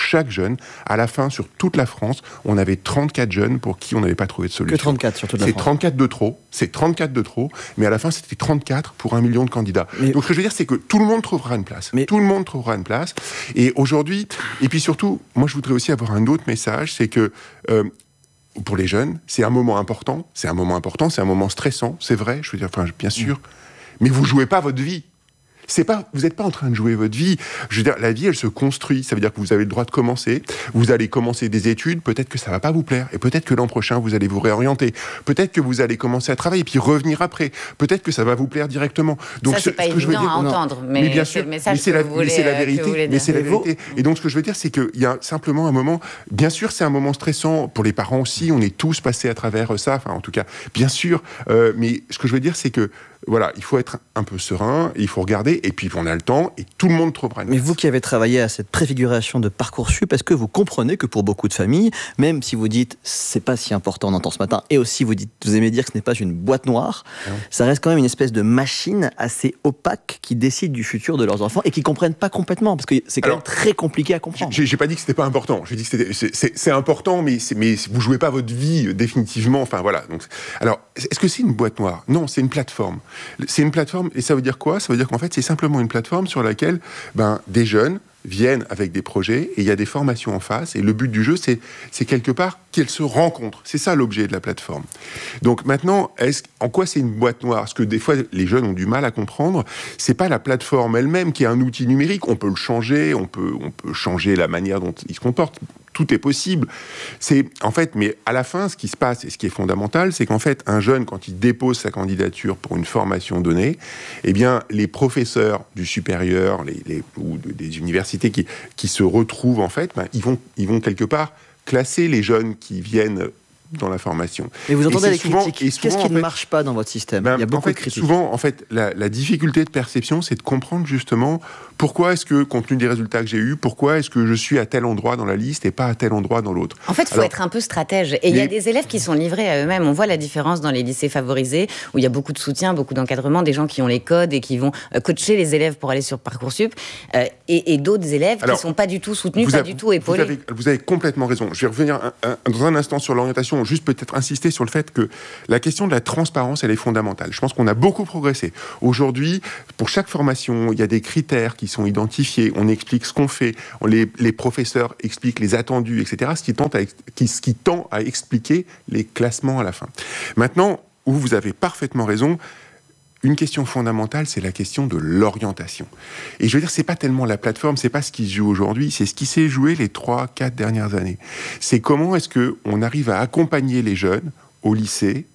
À la fin, sur toute la France, on avait 34 jeunes pour qui on n'avait pas trouvé de solution. Que 34 sur toute la France. C'est 34 de trop, mais à la fin, c'était 34 pour 1 million de candidats. Donc ce que je veux dire, c'est que tout le monde trouvera une place. Tout le monde trouvera une place. Et aujourd'hui, et puis surtout, moi je voudrais aussi avoir un autre message, c'est que pour les jeunes, c'est un moment important, c'est un moment stressant, c'est vrai, je veux dire, bien sûr, mais vous jouez pas votre vie. Vous n'êtes pas en train de jouer votre vie. Je veux dire, la vie, elle se construit. Ça veut dire que vous avez le droit de commencer. Vous allez commencer des études. Peut-être que ça va pas vous plaire. Et peut-être que l'an prochain, vous allez vous réorienter. Peut-être que vous allez commencer à travailler puis revenir après. Peut-être que ça va vous plaire directement. Donc, ça, c'est pas évident à entendre. Mais bien sûr, c'est la vérité. Et donc, ce que je veux dire, c'est qu'il y a simplement un moment. Bien sûr, c'est un moment stressant pour les parents aussi. On est tous passés à travers ça. En tout cas, bien sûr. Mais ce que je veux dire, c'est que voilà, il faut être un peu serein, il faut regarder, et puis on a le temps, et tout le monde trouvera une place. Mais vous qui avez travaillé à cette préfiguration de Parcoursup, est-ce que vous comprenez que pour beaucoup de familles, même si vous dites c'est pas si important, on entend ce matin, et aussi vous aimez dire que ce n'est pas une boîte noire, ça reste quand même une espèce de machine assez opaque qui décide du futur de leurs enfants et qui comprennent pas complètement, parce que c'est quand même très compliqué à comprendre. J'ai pas dit que c'était pas important, j'ai dit que c'est important, mais vous jouez pas votre vie définitivement, Donc, alors, est-ce que c'est une boîte noire? Non, c'est une plateforme. C'est une plateforme, et ça veut dire quoi? Ça veut dire qu'en fait, c'est simplement une plateforme sur laquelle des jeunes viennent avec des projets, et il y a des formations en face, et le but du jeu, c'est quelque part qu'elles se rencontrent. C'est ça l'objet de la plateforme. Donc maintenant, en quoi c'est une boîte noire? Parce que des fois, les jeunes ont du mal à comprendre. C'est pas la plateforme elle-même qui est un outil numérique. On peut le changer, on peut changer la manière dont il se comporte. Tout est possible. Mais à la fin, ce qui se passe et ce qui est fondamental, c'est qu'en fait, un jeune, quand il dépose sa candidature pour une formation donnée, les professeurs du supérieur ou des universités qui se retrouvent, en fait, ils vont quelque part classer les jeunes qui viennent dans la formation. Et vous entendez les souvent, critiques. Qu'est-ce qui ne marche pas dans votre système? Il y a beaucoup de critiques. Souvent, en fait, la difficulté de perception, c'est de comprendre justement pourquoi est-ce que, compte tenu des résultats que j'ai eus, pourquoi est-ce que je suis à tel endroit dans la liste et pas à tel endroit dans l'autre. En fait, il faut être un peu stratège. Et il y a des élèves qui sont livrés à eux-mêmes. On voit la différence dans les lycées favorisés, où il y a beaucoup de soutien, beaucoup d'encadrement, des gens qui ont les codes et qui vont coacher les élèves pour aller sur Parcoursup, et d'autres élèves qui ne sont pas du tout soutenus, pas du tout épaulés. Vous avez complètement raison. Je vais revenir dans un instant sur l'orientation, juste peut-être insister sur le fait que la question de la transparence, elle est fondamentale. Je pense qu'on a beaucoup progressé. Aujourd'hui, pour chaque formation, il y a des critères qui sont identifiés, on explique ce qu'on fait, les professeurs expliquent les attendus, etc., ce qui tend à expliquer les classements à la fin. Maintenant, où vous avez parfaitement raison, une question fondamentale, c'est la question de l'orientation. Et je veux dire, c'est pas tellement la plateforme, c'est pas ce qui se joue aujourd'hui, c'est ce qui s'est joué les 3-4 dernières années. C'est comment est-ce qu'on arrive à accompagner les jeunes au lycée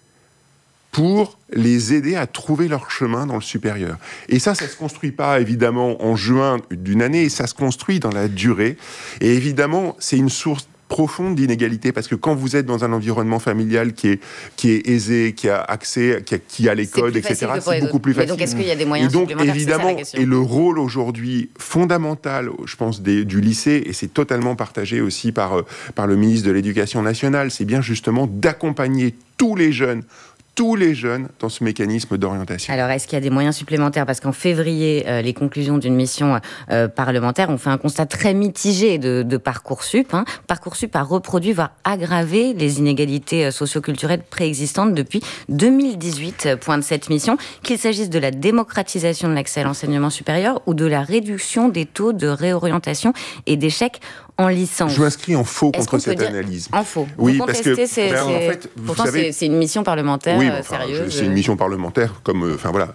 pour les aider à trouver leur chemin dans le supérieur. Et ça se construit pas, évidemment, en juin d'une année, ça se construit dans la durée. Et évidemment, c'est une source profonde d'inégalité, parce que quand vous êtes dans un environnement familial qui est aisé, qui a accès, qui a les codes, etc., c'est beaucoup plus facile. Mais donc, est-ce qu'il y a des moyens Et supplémentaires? donc, évidemment, et le rôle aujourd'hui fondamental, je pense, du lycée, et c'est totalement partagé aussi par le ministre de l'Éducation nationale, c'est bien justement d'accompagner tous les jeunes dans ce mécanisme d'orientation. Alors, est-ce qu'il y a des moyens supplémentaires? Parce qu'en février, les conclusions d'une mission parlementaire ont fait un constat très mitigé de Parcoursup. Parcoursup a reproduit, voire aggravé les inégalités socioculturelles préexistantes depuis 2018, pointe cette mission, qu'il s'agisse de la démocratisation de l'accès à l'enseignement supérieur ou de la réduction des taux de réorientation et d'échec en licence. Je m'inscris en faux contre cette analyse. En faux. Oui, vous parce que en fait, pourtant c'est une mission parlementaire sérieuse. C'est une mission parlementaire comme,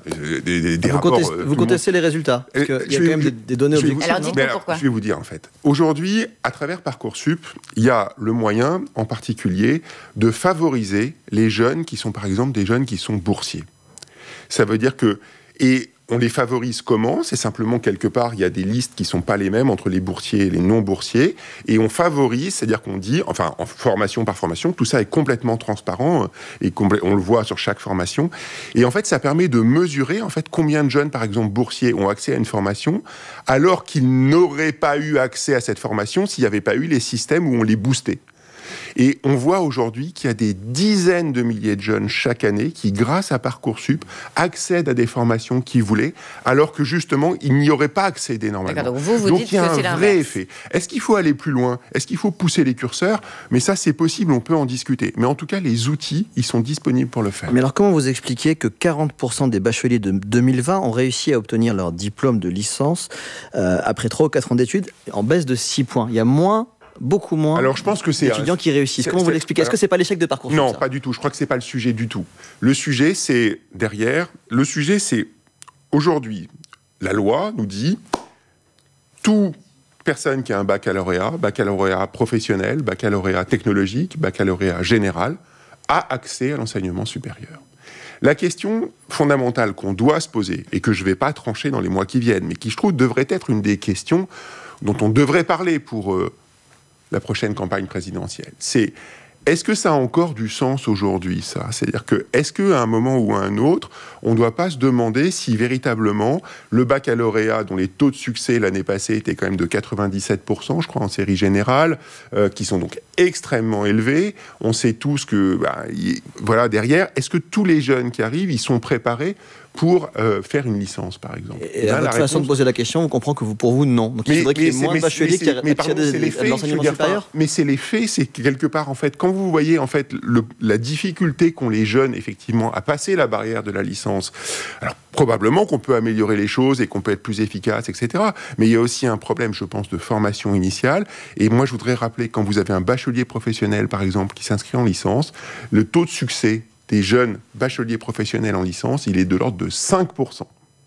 des rapports. Vous contestez les résultats, parce qu'il y a quand même des données objectives. Alors dites-moi pourquoi. Je vais vous dire en fait. Aujourd'hui, à travers Parcoursup, il y a le moyen, en particulier, de favoriser les jeunes qui sont, par exemple, des jeunes qui sont boursiers. Ça veut dire que on les favorise comment? C'est simplement, quelque part, il y a des listes qui ne sont pas les mêmes entre les boursiers et les non-boursiers, et on favorise, c'est-à-dire qu'on dit, enfin, en formation par formation, tout ça est complètement transparent, et on le voit sur chaque formation, et en fait, ça permet de mesurer, en fait, combien de jeunes, par exemple, boursiers, ont accès à une formation, alors qu'ils n'auraient pas eu accès à cette formation s'il n'y avait pas eu les systèmes où on les boostait. Et on voit aujourd'hui qu'il y a des dizaines de milliers de jeunes chaque année qui, grâce à Parcoursup, accèdent à des formations qu'ils voulaient, alors que justement, ils n'y auraient pas accédé normalement. Donc vous donc dites il y a que c'est un vrai l'inverse. effet. Est-ce qu'il faut aller plus loin? Est-ce qu'il faut pousser les curseurs? Mais ça, c'est possible, on peut en discuter. Mais en tout cas, les outils, ils sont disponibles pour le faire. Mais alors, comment vous expliquez que 40% des bacheliers de 2020 ont réussi à obtenir leur diplôme de licence après 3 ou 4 ans d'études en baisse de 6 points? Il y a beaucoup moins alors, je pense que c'est d'étudiants qui réussissent. Comment vous l'expliquez? Est-ce que c'est pas l'échec de Parcoursup? Non, pas du tout. Je crois que c'est pas le sujet du tout. Le sujet, c'est derrière. Le sujet, c'est aujourd'hui, la loi nous dit toute personne qui a un baccalauréat professionnel, baccalauréat technologique, baccalauréat général, a accès à l'enseignement supérieur. La question fondamentale qu'on doit se poser, et que je ne vais pas trancher dans les mois qui viennent, mais qui, je trouve, devrait être une des questions dont on devrait parler pour la prochaine campagne présidentielle, c'est: est-ce que ça a encore du sens aujourd'hui, ça? C'est-à-dire que, est-ce qu'à un moment ou à un autre, on ne doit pas se demander si véritablement le baccalauréat, dont les taux de succès l'année passée étaient quand même de 97%, je crois, en série générale, qui sont donc extrêmement élevés, on sait tous que, voilà, derrière, est-ce que tous les jeunes qui arrivent, ils sont préparés pour faire une licence, par exemple? Et à votre façon de poser la question, on comprend que pour vous, non. Donc il faudrait qu'il y ait moins de bacheliers qui accèdent à l'enseignement supérieur. Mais c'est les faits, c'est quelque part, en fait, quand vous voyez, en fait, la difficulté qu'ont les jeunes, effectivement, à passer la barrière de la licence, alors probablement qu'on peut améliorer les choses et qu'on peut être plus efficace, etc. Mais il y a aussi un problème, je pense, de formation initiale. Et moi, je voudrais rappeler, quand vous avez un bachelier professionnel, par exemple, qui s'inscrit en licence, le taux de succès des jeunes bacheliers professionnels en licence, il est de l'ordre de 5%.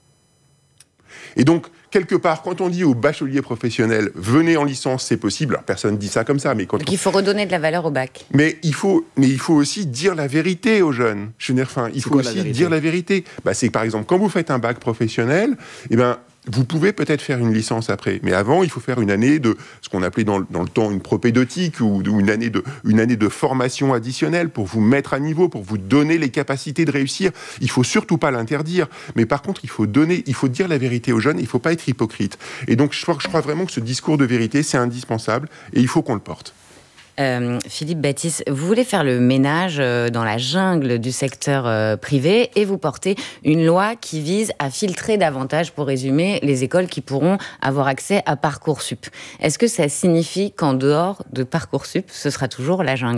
Et donc, quelque part, quand on dit aux bacheliers professionnels, venez en licence, c'est possible, alors personne ne dit ça comme ça, mais quand donc il faut redonner de la valeur au bac. Mais il faut aussi dire la vérité aux jeunes. Il faut aussi dire la vérité. C'est par exemple, quand vous faites un bac professionnel, vous pouvez peut-être faire une licence après, mais avant, il faut faire une année de ce qu'on appelait dans le temps une propédeutique ou une année de formation additionnelle pour vous mettre à niveau, pour vous donner les capacités de réussir. Il faut surtout pas l'interdire, mais par contre, il faut dire la vérité aux jeunes, il faut pas être hypocrite. Et donc, je crois vraiment que ce discours de vérité, c'est indispensable et il faut qu'on le porte. Philippe Baptiste, vous voulez faire le ménage dans la jungle du secteur privé et vous portez une loi qui vise à filtrer davantage, pour résumer, les écoles qui pourront avoir accès à Parcoursup. Est-ce que ça signifie qu'en dehors de Parcoursup, ce sera toujours la jungle ?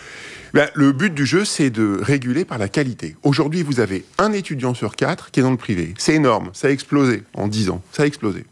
Le but du jeu, c'est de réguler par la qualité. Aujourd'hui, vous avez un étudiant sur 4 qui est dans le privé. C'est énorme, ça a explosé en 10 ans, ça a explosé.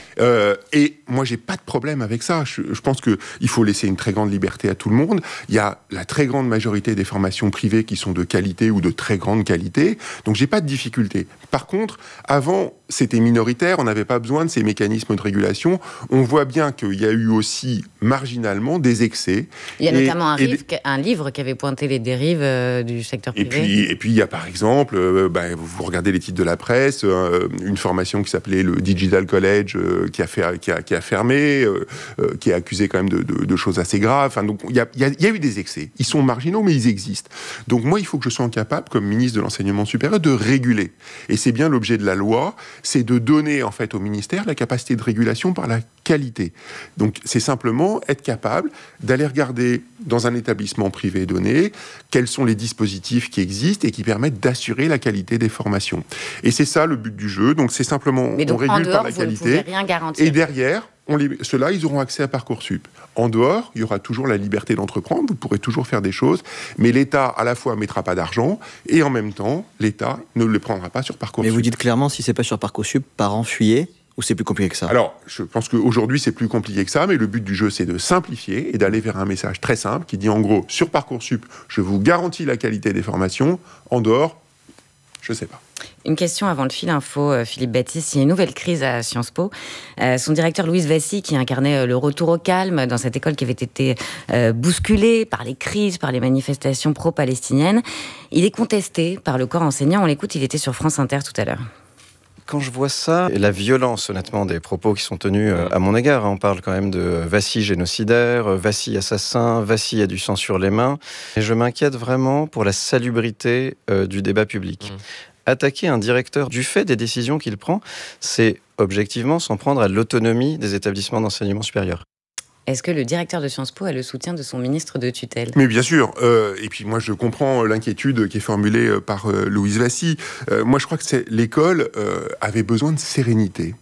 Et moi, j'ai pas de problème avec ça. Je pense qu'il faut laisser une très grande liberté à tout le monde. Il y a la très grande majorité des formations privées qui sont de qualité ou de très grande qualité. Donc, j'ai pas de difficulté. Par contre, avant, c'était minoritaire. On n'avait pas besoin de ces mécanismes de régulation. On voit bien qu'il y a eu aussi, marginalement, des excès. Il y a notamment un livre qui avait pointé les dérives du secteur privé. Et puis, il y a par exemple, vous regardez les titres de la presse, une formation qui s'appelait le Digital College, qui a fermé, qui est accusé quand même de choses assez graves. Enfin, donc, il y a eu des excès. Ils sont marginaux, mais ils existent. Donc, moi, il faut que je sois capable, comme ministre de l'Enseignement supérieur, de réguler. Et c'est bien l'objet de la loi, c'est de donner, en fait, au ministère la capacité de régulation par la qualité. Donc, c'est simplement être capable d'aller regarder dans un établissement privé donné quels sont les dispositifs qui existent et qui permettent d'assurer la qualité des formations. Et c'est ça le but du jeu. Donc, c'est simplement, on régule par la qualité. Et derrière, ceux-là, ils auront accès à Parcoursup. En dehors, il y aura toujours la liberté d'entreprendre, vous pourrez toujours faire des choses, mais l'État, à la fois, ne mettra pas d'argent, et en même temps, l'État ne le prendra pas sur Parcoursup. Mais vous dites clairement, si c'est pas sur Parcoursup, parents fuyez, ou c'est plus compliqué que ça ? Alors, je pense qu'aujourd'hui, c'est plus compliqué que ça, mais le but du jeu, c'est de simplifier et d'aller vers un message très simple qui dit, en gros, sur Parcoursup, je vous garantis la qualité des formations, en dehors, je ne sais pas. Une question avant le fil info, Philippe Baptiste. Il y a une nouvelle crise à Sciences Po. Son directeur Louis Vassy, qui incarnait le retour au calme dans cette école qui avait été bousculée par les crises, par les manifestations pro-palestiniennes, il est contesté par le corps enseignant. On l'écoute, il était sur France Inter tout à l'heure. Quand je vois ça, et la violence, honnêtement, des propos qui sont tenus à mon égard, on parle quand même de Vassy génocidaire, Vassy assassin, Vassy a du sang sur les mains, et je m'inquiète vraiment pour la salubrité du débat public. Attaquer un directeur du fait des décisions qu'il prend, c'est objectivement s'en prendre à l'autonomie des établissements d'enseignement supérieur. Est-ce que le directeur de Sciences Po a le soutien de son ministre de tutelle ? Mais bien sûr. Et puis moi, je comprends l'inquiétude qui est formulée par Louise Vassy. Moi, je crois que l'école avait besoin de sérénité.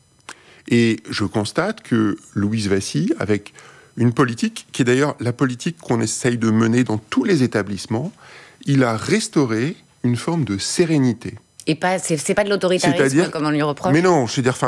Et je constate que Louise Vassy, avec une politique, qui est d'ailleurs la politique qu'on essaye de mener dans tous les établissements, il a restauré une forme de sérénité. Et c'est pas de l'autoritarisme comme on lui reproche. Mais non, je veux dire,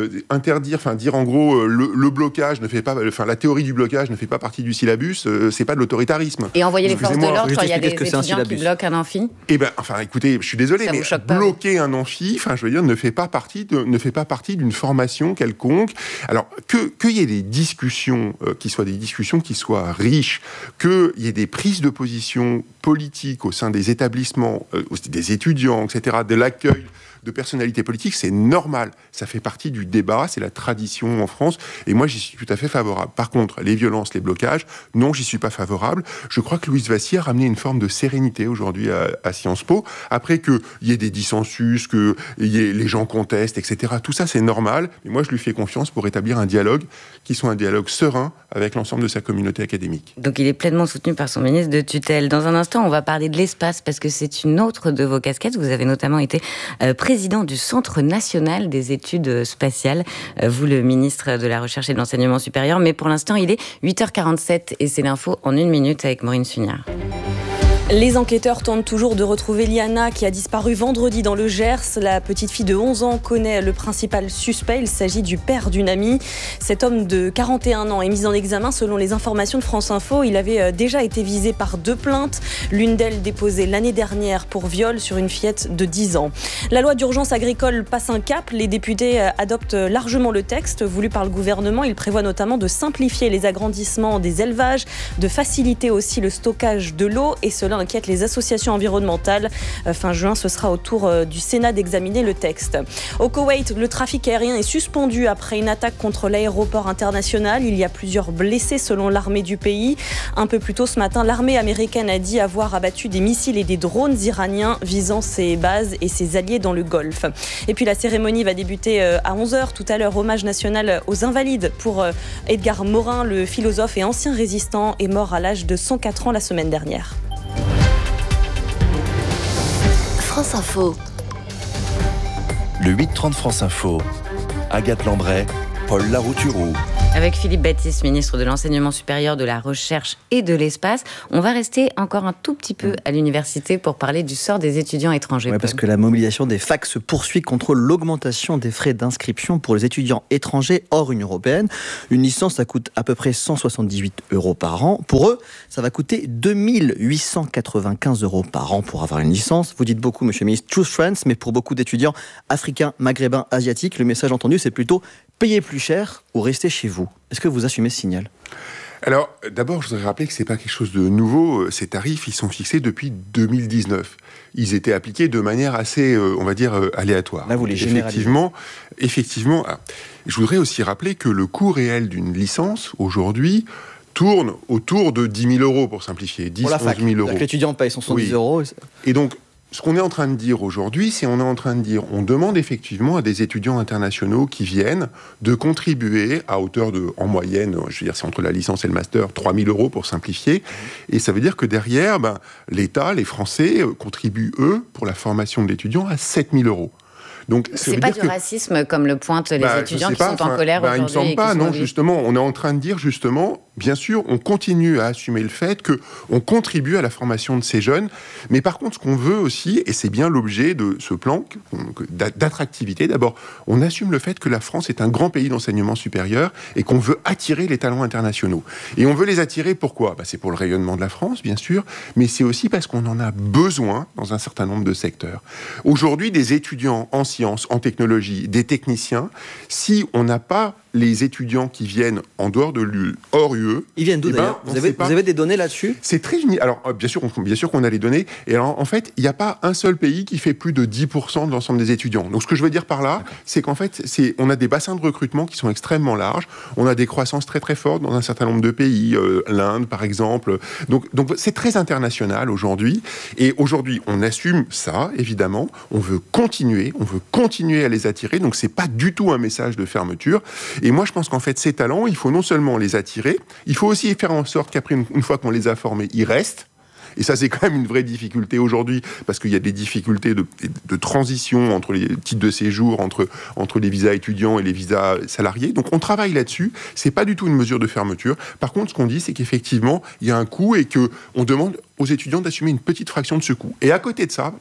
dire en gros le blocage ne fait pas, la théorie du blocage ne fait pas partie du syllabus, c'est pas de l'autoritarisme. Et envoyer les forces de l'ordre quand il y a des étudiants qui bloquent un amphi. Écoutez, je suis désolé, mais bloquer un amphi, ne fait pas partie d'une formation quelconque. Alors qu'il y ait des discussions qui soient riches, qu'il y ait des prises de position politiques au sein des établissements, des étudiants, etc., de l'accueil de personnalités politiques, c'est normal. Ça fait partie du débat, c'est la tradition en France, et moi, j'y suis tout à fait favorable. Par contre, les violences, les blocages, non, j'y suis pas favorable. Je crois que Louise Vassy a ramené une forme de sérénité aujourd'hui à Sciences Po. Après qu'il y ait des dissensus, que les gens contestent, etc., tout ça, c'est normal, mais moi, je lui fais confiance pour établir un dialogue qui soit un dialogue serein avec l'ensemble de sa communauté académique. Donc, il est pleinement soutenu par son ministre de tutelle. Dans un instant, on va parler de l'espace, parce que c'est une autre de vos casquettes. Vous avez notamment été président du Centre national des études spatiales, vous le ministre de la Recherche et de l'Enseignement supérieur, mais pour l'instant il est 8h47 et c'est l'info en 1 minute avec Maureen Sugnard. Les enquêteurs tentent toujours de retrouver Liana qui a disparu vendredi dans le Gers. La petite fille de 11 ans connaît le principal suspect. Il s'agit du père d'une amie. Cet homme de 41 ans est mis en examen selon les informations de France Info. Il avait déjà été visé par 2 plaintes. L'une d'elles déposée l'année dernière pour viol sur une fillette de 10 ans. La loi d'urgence agricole passe un cap. Les députés adoptent largement le texte voulu par le gouvernement. Il prévoit notamment de simplifier les agrandissements des élevages, de faciliter aussi le stockage de l'eau et cela inquiète les associations environnementales. Fin juin, ce sera au tour du Sénat d'examiner le texte. Au Koweït, le trafic aérien est suspendu après une attaque contre l'aéroport international. Il y a plusieurs blessés selon l'armée du pays. Un peu plus tôt ce matin, l'armée américaine a dit avoir abattu des missiles et des drones iraniens visant ses bases et ses alliés dans le Golfe. Et puis la cérémonie va débuter à 11h tout à l'heure. Hommage national aux Invalides pour Edgar Morin, le philosophe et ancien résistant, est mort à l'âge de 104 ans la semaine dernière. France Info. Le 8-30 France Info. Agathe Lambray, Paul Larouturou. Avec Philippe Baptiste, ministre de l'Enseignement supérieur, de la Recherche et de l'Espace, on va rester encore un tout petit peu à l'université pour parler du sort des étudiants étrangers. Oui, parce que la mobilisation des facs se poursuit contre l'augmentation des frais d'inscription pour les étudiants étrangers hors Union européenne. Une licence, ça coûte à peu près 178 € par an. Pour eux, ça va coûter 2895 € par an pour avoir une licence. Vous dites beaucoup, monsieur le ministre, choose France, mais pour beaucoup d'étudiants africains, maghrébins, asiatiques, le message entendu, c'est plutôt payer plus cher ou rester chez vous. Est-ce que vous assumez ce signal ? Alors, d'abord, je voudrais rappeler que ce n'est pas quelque chose de nouveau. Ces tarifs, ils sont fixés depuis 2019. Ils étaient appliqués de manière assez, on va dire, aléatoire. Là, vous les généralisez. Effectivement. Je voudrais aussi rappeler que le coût réel d'une licence, aujourd'hui, tourne autour de 10 000 € pour simplifier. 10 000, 11 000 €. L'étudiant paye son 110 €. Et donc, ce qu'on est en train de dire aujourd'hui, on demande effectivement à des étudiants internationaux qui viennent de contribuer à hauteur de, en moyenne, je veux dire, c'est entre la licence et le master, 3 000 € pour simplifier. Et ça veut dire que derrière, l'État, les Français, contribuent, eux, pour la formation de l'étudiant à 7 000 €. Donc, c'est pas du racisme comme le pointent les étudiants qui sont en colère aujourd'hui. Il me semble pas, non, justement, on est en train de dire, justement, bien sûr, on continue à assumer le fait qu'on contribue à la formation de ces jeunes, mais par contre, ce qu'on veut aussi, et c'est bien l'objet de ce plan d'attractivité, d'abord, on assume le fait que la France est un grand pays d'enseignement supérieur et qu'on veut attirer les talents internationaux. Et on veut les attirer, pourquoi ? C'est pour le rayonnement de la France, bien sûr, mais c'est aussi parce qu'on en a besoin dans un certain nombre de secteurs. Aujourd'hui, des étudiants en sciences, en technologie, des techniciens, si on n'a pas les étudiants qui viennent en dehors de l'UE, hors UE... Ils viennent d'où d'ailleurs ? Vous avez des données là-dessus ? C'est très... Alors, bien sûr qu'on a les données. Et alors, en fait, il n'y a pas un seul pays qui fait plus de 10% de l'ensemble des étudiants. Donc, ce que je veux dire par là, c'est qu'en fait, on a des bassins de recrutement qui sont extrêmement larges. On a des croissances très, très fortes dans un certain nombre de pays. L'Inde, par exemple. Donc, c'est très international aujourd'hui. Et aujourd'hui, on assume ça, évidemment. On veut continuer à les attirer. Donc, c'est pas du tout un message de fermeture. Et moi, je pense qu'en fait, ces talents, il faut non seulement les attirer, il faut aussi faire en sorte qu'après, une fois qu'on les a formés, ils restent. Et ça, c'est quand même une vraie difficulté aujourd'hui, parce qu'il y a des difficultés de transition entre les titres de séjour, entre les visas étudiants et les visas salariés. Donc, on travaille là-dessus. C'est pas du tout une mesure de fermeture. Par contre, ce qu'on dit, c'est qu'effectivement, il y a un coût et qu'on demande aux étudiants d'assumer une petite fraction de ce coût. Et à côté de ça,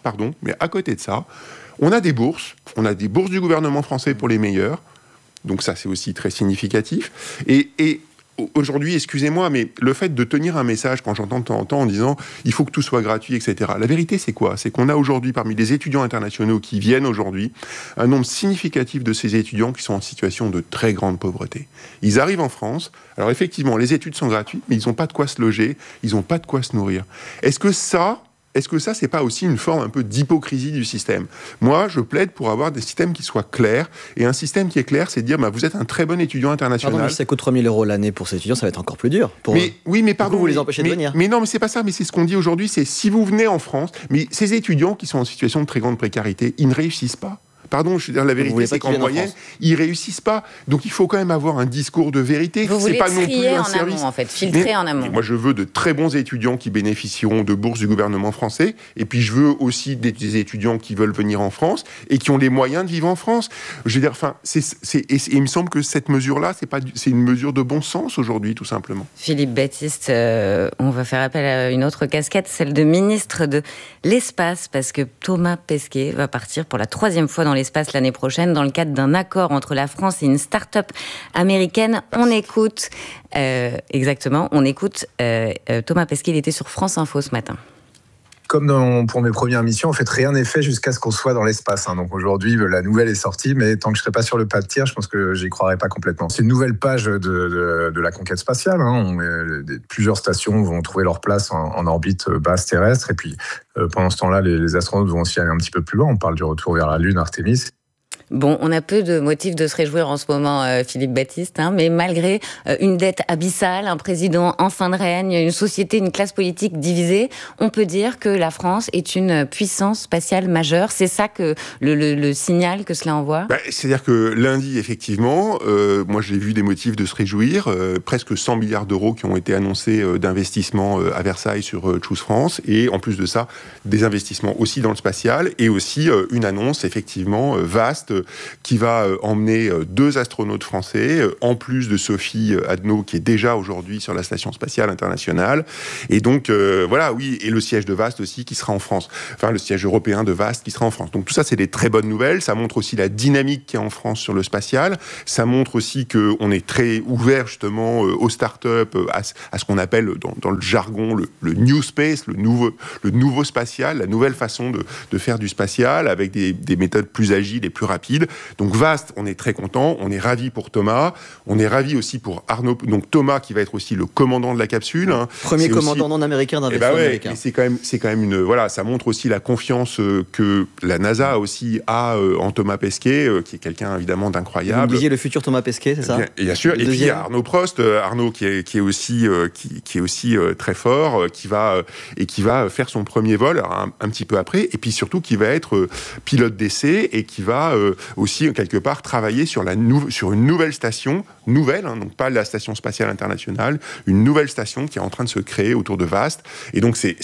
on a des bourses. On a des bourses du gouvernement français pour les meilleurs. Donc ça, c'est aussi très significatif. Et aujourd'hui, excusez-moi, mais le fait de tenir un message, quand j'entends de temps en temps en disant « il faut que tout soit gratuit », etc. La vérité, c'est quoi ? C'est qu'on a aujourd'hui, parmi les étudiants internationaux qui viennent aujourd'hui, un nombre significatif de ces étudiants qui sont en situation de très grande pauvreté. Ils arrivent en France. Alors effectivement, les études sont gratuites, mais ils n'ont pas de quoi se loger, ils n'ont pas de quoi se nourrir. Est-ce que ça, c'est pas aussi une forme un peu d'hypocrisie du système ? Moi, je plaide pour avoir des systèmes qui soient clairs. Et un système qui est clair, c'est de dire, vous êtes un très bon étudiant international. Pardon, mais ça coûte 3 000 € l'année pour ces étudiants, ça va être encore plus dur. Mais pardon. Vous les empêchez de venir. Mais non, mais c'est pas ça. Mais c'est ce qu'on dit aujourd'hui, c'est si vous venez en France, mais ces étudiants qui sont en situation de très grande précarité, ils ne réussissent pas. Pardon, je veux dire, la vérité, c'est qu'en moyenne, ils réussissent pas. Donc, il faut quand même avoir un discours de vérité. Vous voulez pas non plus un service. Amont, en fait, filtrer en amont. Moi, je veux de très bons étudiants qui bénéficieront de bourses du gouvernement français. Et puis, je veux aussi des étudiants qui veulent venir en France et qui ont les moyens de vivre en France. Je veux dire, il me semble que cette mesure-là, c'est une mesure de bon sens aujourd'hui, tout simplement. Philippe Baptiste, on va faire appel à une autre casquette, celle de ministre de l'Espace, parce que Thomas Pesquet va partir pour la 3e fois dans l'espace l'année prochaine dans le cadre d'un accord entre la France et une start-up américaine. On écoute Thomas Pesquet, il était sur France Info ce matin. comme pour mes premières missions, en fait, rien n'est fait jusqu'à ce qu'on soit dans l'espace. Donc aujourd'hui, la nouvelle est sortie, mais tant que je ne serai pas sur le pas de tir, je pense que j'y croirais pas complètement. C'est une nouvelle page de la conquête spatiale. Plusieurs stations vont trouver leur place en orbite basse terrestre, et puis pendant ce temps-là, les astronautes vont aussi aller un petit peu plus loin. On parle du retour vers la Lune, Artemis. Bon, on a peu de motifs de se réjouir en ce moment, Philippe Baptiste, mais malgré une dette abyssale, un président en fin de règne, une société, une classe politique divisée, on peut dire que la France est une puissance spatiale majeure. C'est ça que le signal que cela envoie ? C'est-à-dire que lundi, effectivement, moi j'ai vu des motifs de se réjouir, presque 100 milliards d'euros qui ont été annoncés d'investissements à Versailles sur Choose France, et en plus de ça, des investissements aussi dans le spatial, et aussi une annonce effectivement vaste qui va emmener 2 astronautes français, en plus de Sophie Adno, qui est déjà aujourd'hui sur la Station Spatiale Internationale. Et donc, voilà, oui, et le siège de VAST aussi, qui sera en France. Enfin, le siège européen de VAST qui sera en France. Donc, tout ça, c'est des très bonnes nouvelles. Ça montre aussi la dynamique qu'il y a en France sur le spatial. Ça montre aussi qu'on est très ouvert, justement, aux startups, à ce qu'on appelle, dans le jargon, le new space, le nouveau spatial, la nouvelle façon de faire du spatial, avec des méthodes plus agiles et plus rapides. Donc VAST, on est très content, on est ravis pour Thomas, on est ravis aussi pour Arnaud, donc Thomas qui va être aussi le commandant de la capsule. Premier commandant non américain d'un vaisseau américain. C'est quand même une, voilà, ça montre aussi la confiance que la NASA aussi a en Thomas Pesquet, qui est quelqu'un évidemment d'incroyable. Vous disiez le futur Thomas Pesquet, c'est ça ? Bien sûr. Et puis il y a Arnaud Prost, Arnaud qui est aussi très fort, qui va faire son premier vol un petit peu après, et puis surtout qui va être pilote d'essai et qui va aussi quelque part travailler sur une nouvelle station, donc pas la Station Spatiale Internationale, une nouvelle station qui est en train de se créer autour de VAST. Et donc c'est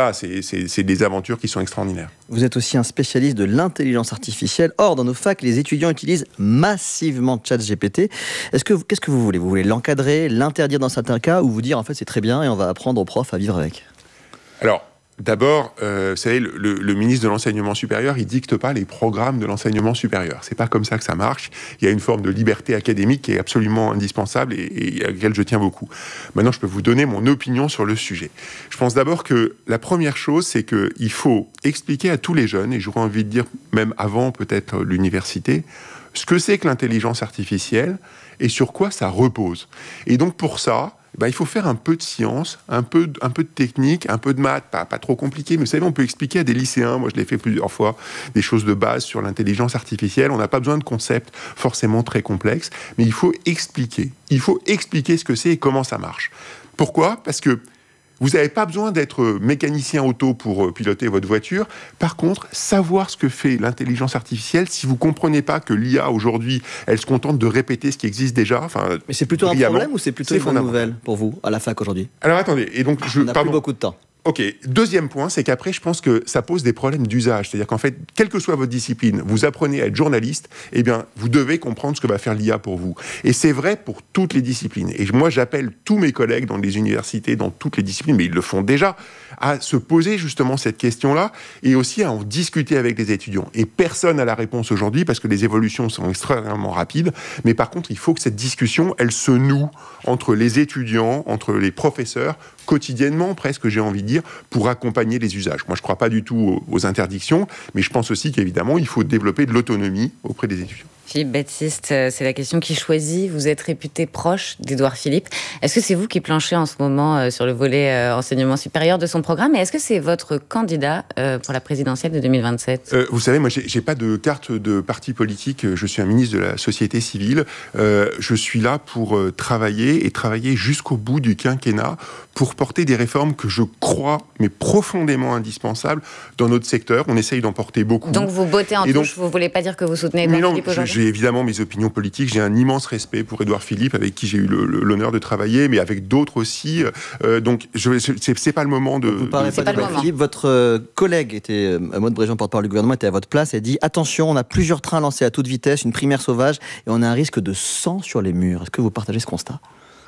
des aventures qui sont extraordinaires. Vous êtes aussi un spécialiste de l'intelligence artificielle. Or, dans nos facs, les étudiants utilisent massivement ChatGPT. Qu'est-ce que vous voulez ? Vous voulez l'encadrer, l'interdire dans certains cas, ou vous dire en fait c'est très bien et on va apprendre aux profs à vivre avec ? Alors, d'abord, vous savez, le ministre de l'Enseignement supérieur, il dicte pas les programmes de l'enseignement supérieur. C'est pas comme ça que ça marche. Il y a une forme de liberté académique qui est absolument indispensable et à laquelle je tiens beaucoup. Maintenant, je peux vous donner mon opinion sur le sujet. Je pense d'abord que la première chose, c'est qu'il faut expliquer à tous les jeunes, et j'aurais envie de dire même avant peut-être l'université, ce que c'est que l'intelligence artificielle et sur quoi ça repose. Et donc pour ça, il faut faire un peu de science, un peu de technique, un peu de maths, pas trop compliqué, mais vous savez, on peut expliquer à des lycéens, moi je l'ai fait plusieurs fois, des choses de base sur l'intelligence artificielle. On n'a pas besoin de concepts forcément très complexes, mais il faut expliquer. Il faut expliquer ce que c'est et comment ça marche. Pourquoi ? Parce que vous n'avez pas besoin d'être mécanicien auto pour piloter votre voiture. Par contre, savoir ce que fait l'intelligence artificielle, si vous ne comprenez pas que l'IA, aujourd'hui, elle se contente de répéter ce qui existe déjà... Mais c'est plutôt un problème ou c'est plutôt une bonne nouvelle pour vous, à la fac aujourd'hui ? Alors attendez, et donc... On n'a plus beaucoup de temps. Ok, deuxième point, c'est qu'après, je pense que ça pose des problèmes d'usage. C'est-à-dire qu'en fait, quelle que soit votre discipline, vous apprenez à être journaliste, eh bien, vous devez comprendre ce que va faire l'IA pour vous. Et c'est vrai pour toutes les disciplines. Et moi, j'appelle tous mes collègues dans les universités, dans toutes les disciplines, mais ils le font déjà, à se poser justement cette question-là et aussi à en discuter avec les étudiants. Et personne n'a la réponse aujourd'hui parce que les évolutions sont extrêmement rapides. Mais par contre, il faut que cette discussion, elle se noue entre les étudiants, entre les professeurs, quotidiennement presque, j'ai envie de dire, pour accompagner les usages. Moi, je ne crois pas du tout aux interdictions, mais je pense aussi qu'évidemment, il faut développer de l'autonomie auprès des étudiants. Philippe Baptiste, c'est la question qui choisit. Vous êtes réputé proche d'Édouard Philippe. Est-ce que c'est vous qui planchez en ce moment sur le volet enseignement supérieur de son programme ? Et est-ce que c'est votre candidat pour la présidentielle de 2027 ? Vous savez, moi, j'ai pas de carte de parti politique. Je suis un ministre de la société civile. Je suis là pour travailler jusqu'au bout du quinquennat pour porter des réformes que je crois, mais profondément indispensables dans notre secteur. On essaye d'en porter beaucoup. Donc vous bottez en touche, vous ne voulez pas dire que vous soutenez Édouard Philippe aujourd'hui ? J'ai évidemment mes opinions politiques. J'ai un immense respect pour Édouard Philippe, avec qui j'ai eu l'honneur de travailler, mais avec d'autres aussi. Donc, c'est pas le moment de... Vous parlez pas d'Édouard Philippe. Votre collègue était, Maud Bréjean, porte-parole du gouvernement, était à votre place et dit « Attention, on a plusieurs trains lancés à toute vitesse, une primaire sauvage, et on a un risque de sang sur les murs. » Est-ce que vous partagez ce constat ?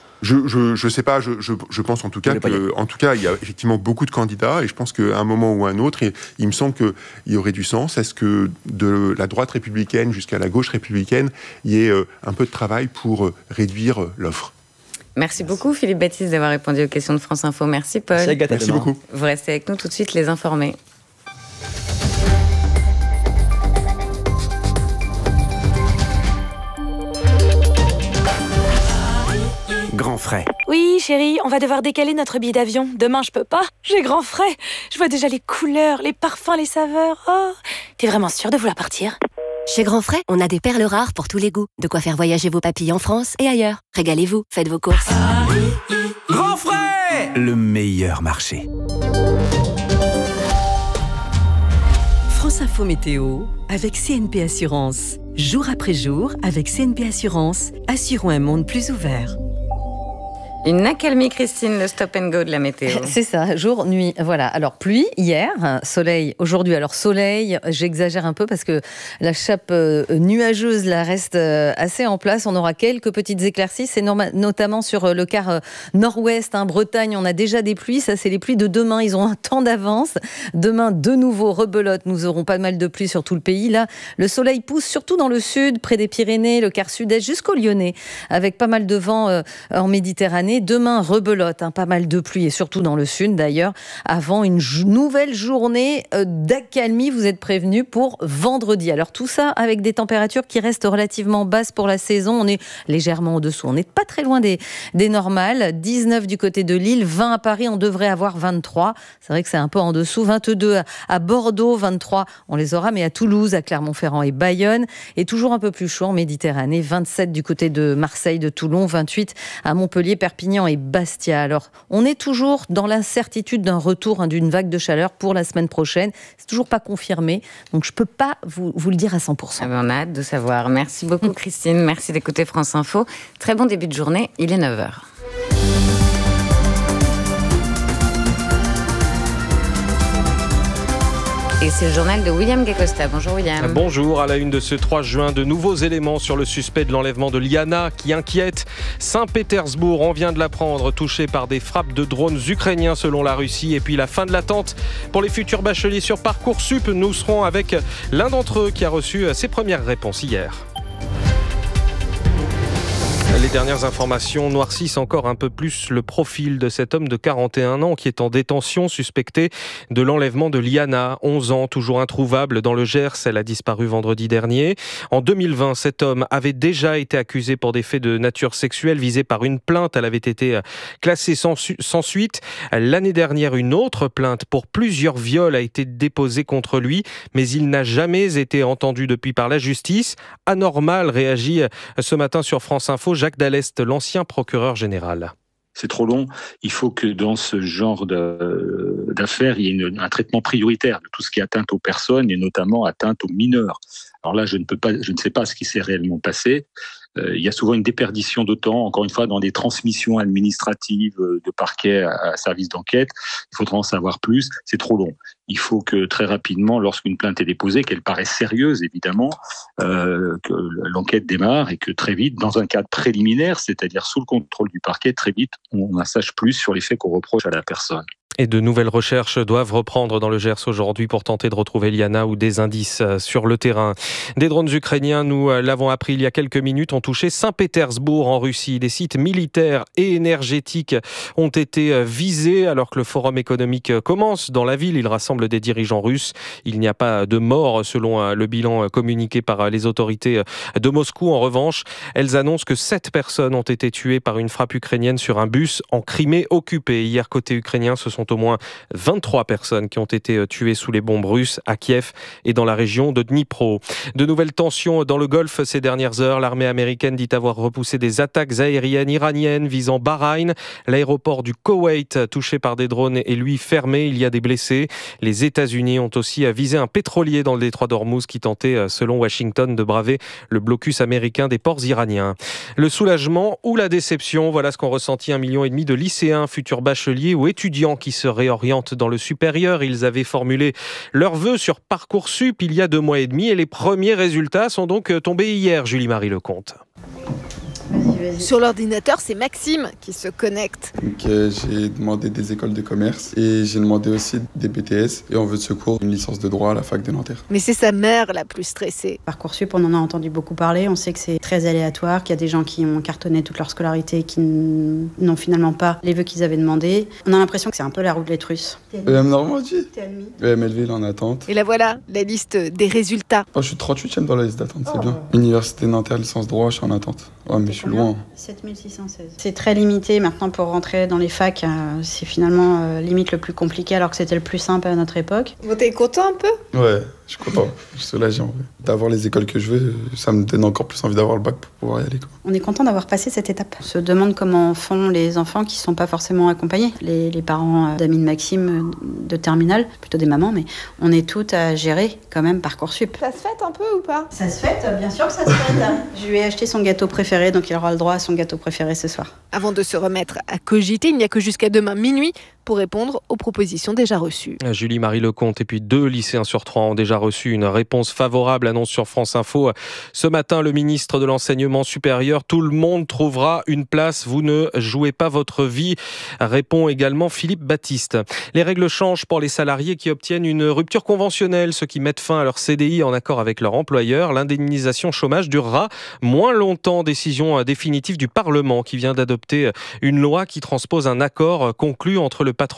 Je sais pas, je pense en tout cas il y a effectivement beaucoup de candidats et je pense qu'à un moment ou à un autre, il me semble qu'il y aurait du sens à ce que de la droite républicaine jusqu'à la gauche républicaine, il y ait un peu de travail pour réduire l'offre. Merci beaucoup Philippe Baptiste d'avoir répondu aux questions de France Info. Merci Paul. Merci beaucoup. Vous restez avec nous tout de suite, les informés. Grand frais. Oui, chérie, on va devoir décaler notre billet d'avion. Demain, je peux pas. J'ai grand frais. Je vois déjà les couleurs, les parfums, les saveurs. Oh, t'es vraiment sûre de vouloir partir ? Chez Grand Frais, on a des perles rares pour tous les goûts. De quoi faire voyager vos papilles en France et ailleurs. Régalez-vous, faites vos courses. Grand frais, le meilleur marché. France Info Météo avec CNP Assurance. Jour après jour, avec CNP Assurance, assurons un monde plus ouvert. Une accalmie, Christine, le stop and go de la météo. C'est ça, jour, nuit. Voilà. Alors, pluie hier, soleil aujourd'hui. Alors, soleil, j'exagère un peu parce que la chape nuageuse là, reste assez en place. On aura quelques petites éclaircies. C'est notamment sur le quart nord-ouest, Bretagne. On a déjà des pluies. Ça, c'est les pluies de demain. Ils ont un temps d'avance. Demain, de nouveau, rebelote. Nous aurons pas mal de pluie sur tout le pays. Là, le soleil pousse surtout dans le sud, près des Pyrénées, le quart sud-est, jusqu'au Lyonnais, avec pas mal de vent en Méditerranée. Demain, rebelote, pas mal de pluie et surtout dans le sud d'ailleurs, avant une nouvelle journée d'accalmie. Vous êtes prévenus pour vendredi. Alors tout ça avec des températures qui restent relativement basses pour la saison. On est légèrement en dessous. On n'est pas très loin des normales. 19 du côté de Lille, 20 à Paris. On devrait avoir 23. C'est vrai que c'est un peu en dessous. 22 à Bordeaux, 23. On les aura, mais à Toulouse, à Clermont-Ferrand et Bayonne. Et toujours un peu plus chaud en Méditerranée. 27 du côté de Marseille, de Toulon. 28 à Montpellier, Perpignan et Bastia. Alors, on est toujours dans l'incertitude d'un retour d'une vague de chaleur pour la semaine prochaine. C'est toujours pas confirmé, donc je peux pas vous le dire à 100%. On a hâte de savoir. Merci beaucoup Christine, merci d'écouter France Info. Très bon début de journée, il est 9h. Et c'est le journal de William Gacosta. Bonjour William. Bonjour, à la une de ce 3 juin, de nouveaux éléments sur le suspect de l'enlèvement de Liana qui inquiète. Saint-Pétersbourg, on vient de l'apprendre, touché par des frappes de drones ukrainiens selon la Russie. Et puis la fin de l'attente pour les futurs bacheliers sur Parcoursup. Nous serons avec l'un d'entre eux qui a reçu ses premières réponses hier. Les dernières informations noircissent encore un peu plus le profil de cet homme de 41 ans qui est en détention, suspecté de l'enlèvement de Liana, 11 ans, toujours introuvable dans le Gers. Elle a disparu vendredi dernier. En 2020, cet homme avait déjà été accusé pour des faits de nature sexuelle visés par une plainte. Elle avait été classée sans suite. L'année dernière, une autre plainte pour plusieurs viols a été déposée contre lui, mais il n'a jamais été entendu depuis par la justice. Anormal, réagit ce matin sur France Info Jacques Dallest, l'ancien procureur général. C'est trop long. Il faut que dans ce genre d'affaires, il y ait un traitement prioritaire de tout ce qui est atteinte aux personnes et notamment atteinte aux mineurs. Alors là, je ne sais pas ce qui s'est réellement passé. Il y a souvent une déperdition de temps, encore une fois, dans des transmissions administratives de parquet à service d'enquête. Il faudra en savoir plus. C'est trop long. Il faut que très rapidement, lorsqu'une plainte est déposée, qu'elle paraisse sérieuse, évidemment, que l'enquête démarre et que très vite, dans un cadre préliminaire, c'est-à-dire sous le contrôle du parquet, très vite, on en sache plus sur les faits qu'on reproche à la personne. Et de nouvelles recherches doivent reprendre dans le Gers aujourd'hui pour tenter de retrouver Liana ou des indices sur le terrain. Des drones ukrainiens, nous l'avons appris il y a quelques minutes, ont touché Saint-Pétersbourg en Russie. Des sites militaires et énergétiques ont été visés alors que le forum économique commence dans la ville. Il rassemble des dirigeants russes. Il n'y a pas de mort selon le bilan communiqué par les autorités de Moscou. En revanche, elles annoncent que 7 personnes ont été tuées par une frappe ukrainienne sur un bus en Crimée occupée. Hier, côté ukrainien, ce sont au moins 23 personnes qui ont été tuées sous les bombes russes à Kiev et dans la région de Dnipro. De nouvelles tensions dans le Golfe ces dernières heures. L'armée américaine dit avoir repoussé des attaques aériennes iraniennes visant Bahreïn. L'aéroport du Koweït, touché par des drones, est lui fermé. Il y a des blessés. Les États-Unis ont aussi visé un pétrolier dans le détroit d'Ormuz qui tentait, selon Washington, de braver le blocus américain des ports iraniens. Le soulagement ou la déception, voilà ce qu'ont ressenti 1,5 million de lycéens, futurs bacheliers ou étudiants qui se réorientent dans le supérieur. Ils avaient formulé leurs vœux sur Parcoursup il y a 2 mois et demi et les premiers résultats sont donc tombés hier, Julie-Marie Lecomte. Vas-y. Sur l'ordinateur, c'est Maxime qui se connecte. Donc, j'ai demandé des écoles de commerce et j'ai demandé aussi des BTS et en vœu de secours une licence de droit à la fac de Nanterre. Mais c'est sa mère la plus stressée. Parcoursup, on en a entendu beaucoup parler. On sait que c'est très aléatoire, qu'il y a des gens qui ont cartonné toute leur scolarité et qui n'ont finalement pas les vœux qu'ils avaient demandés. On a l'impression que c'est un peu la roulette russe. EM Normandie. EM Melville en attente. Et là voilà, la liste des résultats. Je suis 38e dans la liste d'attente, c'est bien. Université Nanterre, licence droit, je suis en attente. Ouais, mais je suis loin. 7616. C'est très limité maintenant pour rentrer dans les facs. C'est finalement limite le plus compliqué alors que c'était le plus simple à notre époque. Vous t'es content un peu ? Ouais, je suis content. Je suis soulagé en vrai. D'avoir les écoles que je veux, ça me donne encore plus envie d'avoir le bac pour pouvoir y aller. On est content d'avoir passé cette étape. On se demande comment font les enfants qui ne sont pas forcément accompagnés. Les parents d'amis de Maxime de terminale, plutôt des mamans, mais on est toutes à gérer quand même Parcoursup. Ça se fête un peu ou pas ? Ça se fête, bien sûr que ça se fête. Je lui ai acheté son gâteau préféré, donc il aura le droit à son gâteau préféré ce soir. Avant de se remettre à cogiter, il n'y a que jusqu'à demain minuit pour répondre aux propositions déjà reçues. Julie-Marie Lecomte et puis 2 lycéens sur 3 ont déjà reçu une réponse favorable, annonce sur France Info. Ce matin, le ministre de l'Enseignement supérieur, tout le monde trouvera une place, vous ne jouez pas votre vie, répond également Philippe Baptiste. Les règles changent pour les salariés qui obtiennent une rupture conventionnelle, ceux qui mettent fin à leur CDI en accord avec leur employeur. L'indemnisation chômage durera moins longtemps, décision définitive du Parlement qui vient d'adopter une loi qui transpose un accord conclu entre le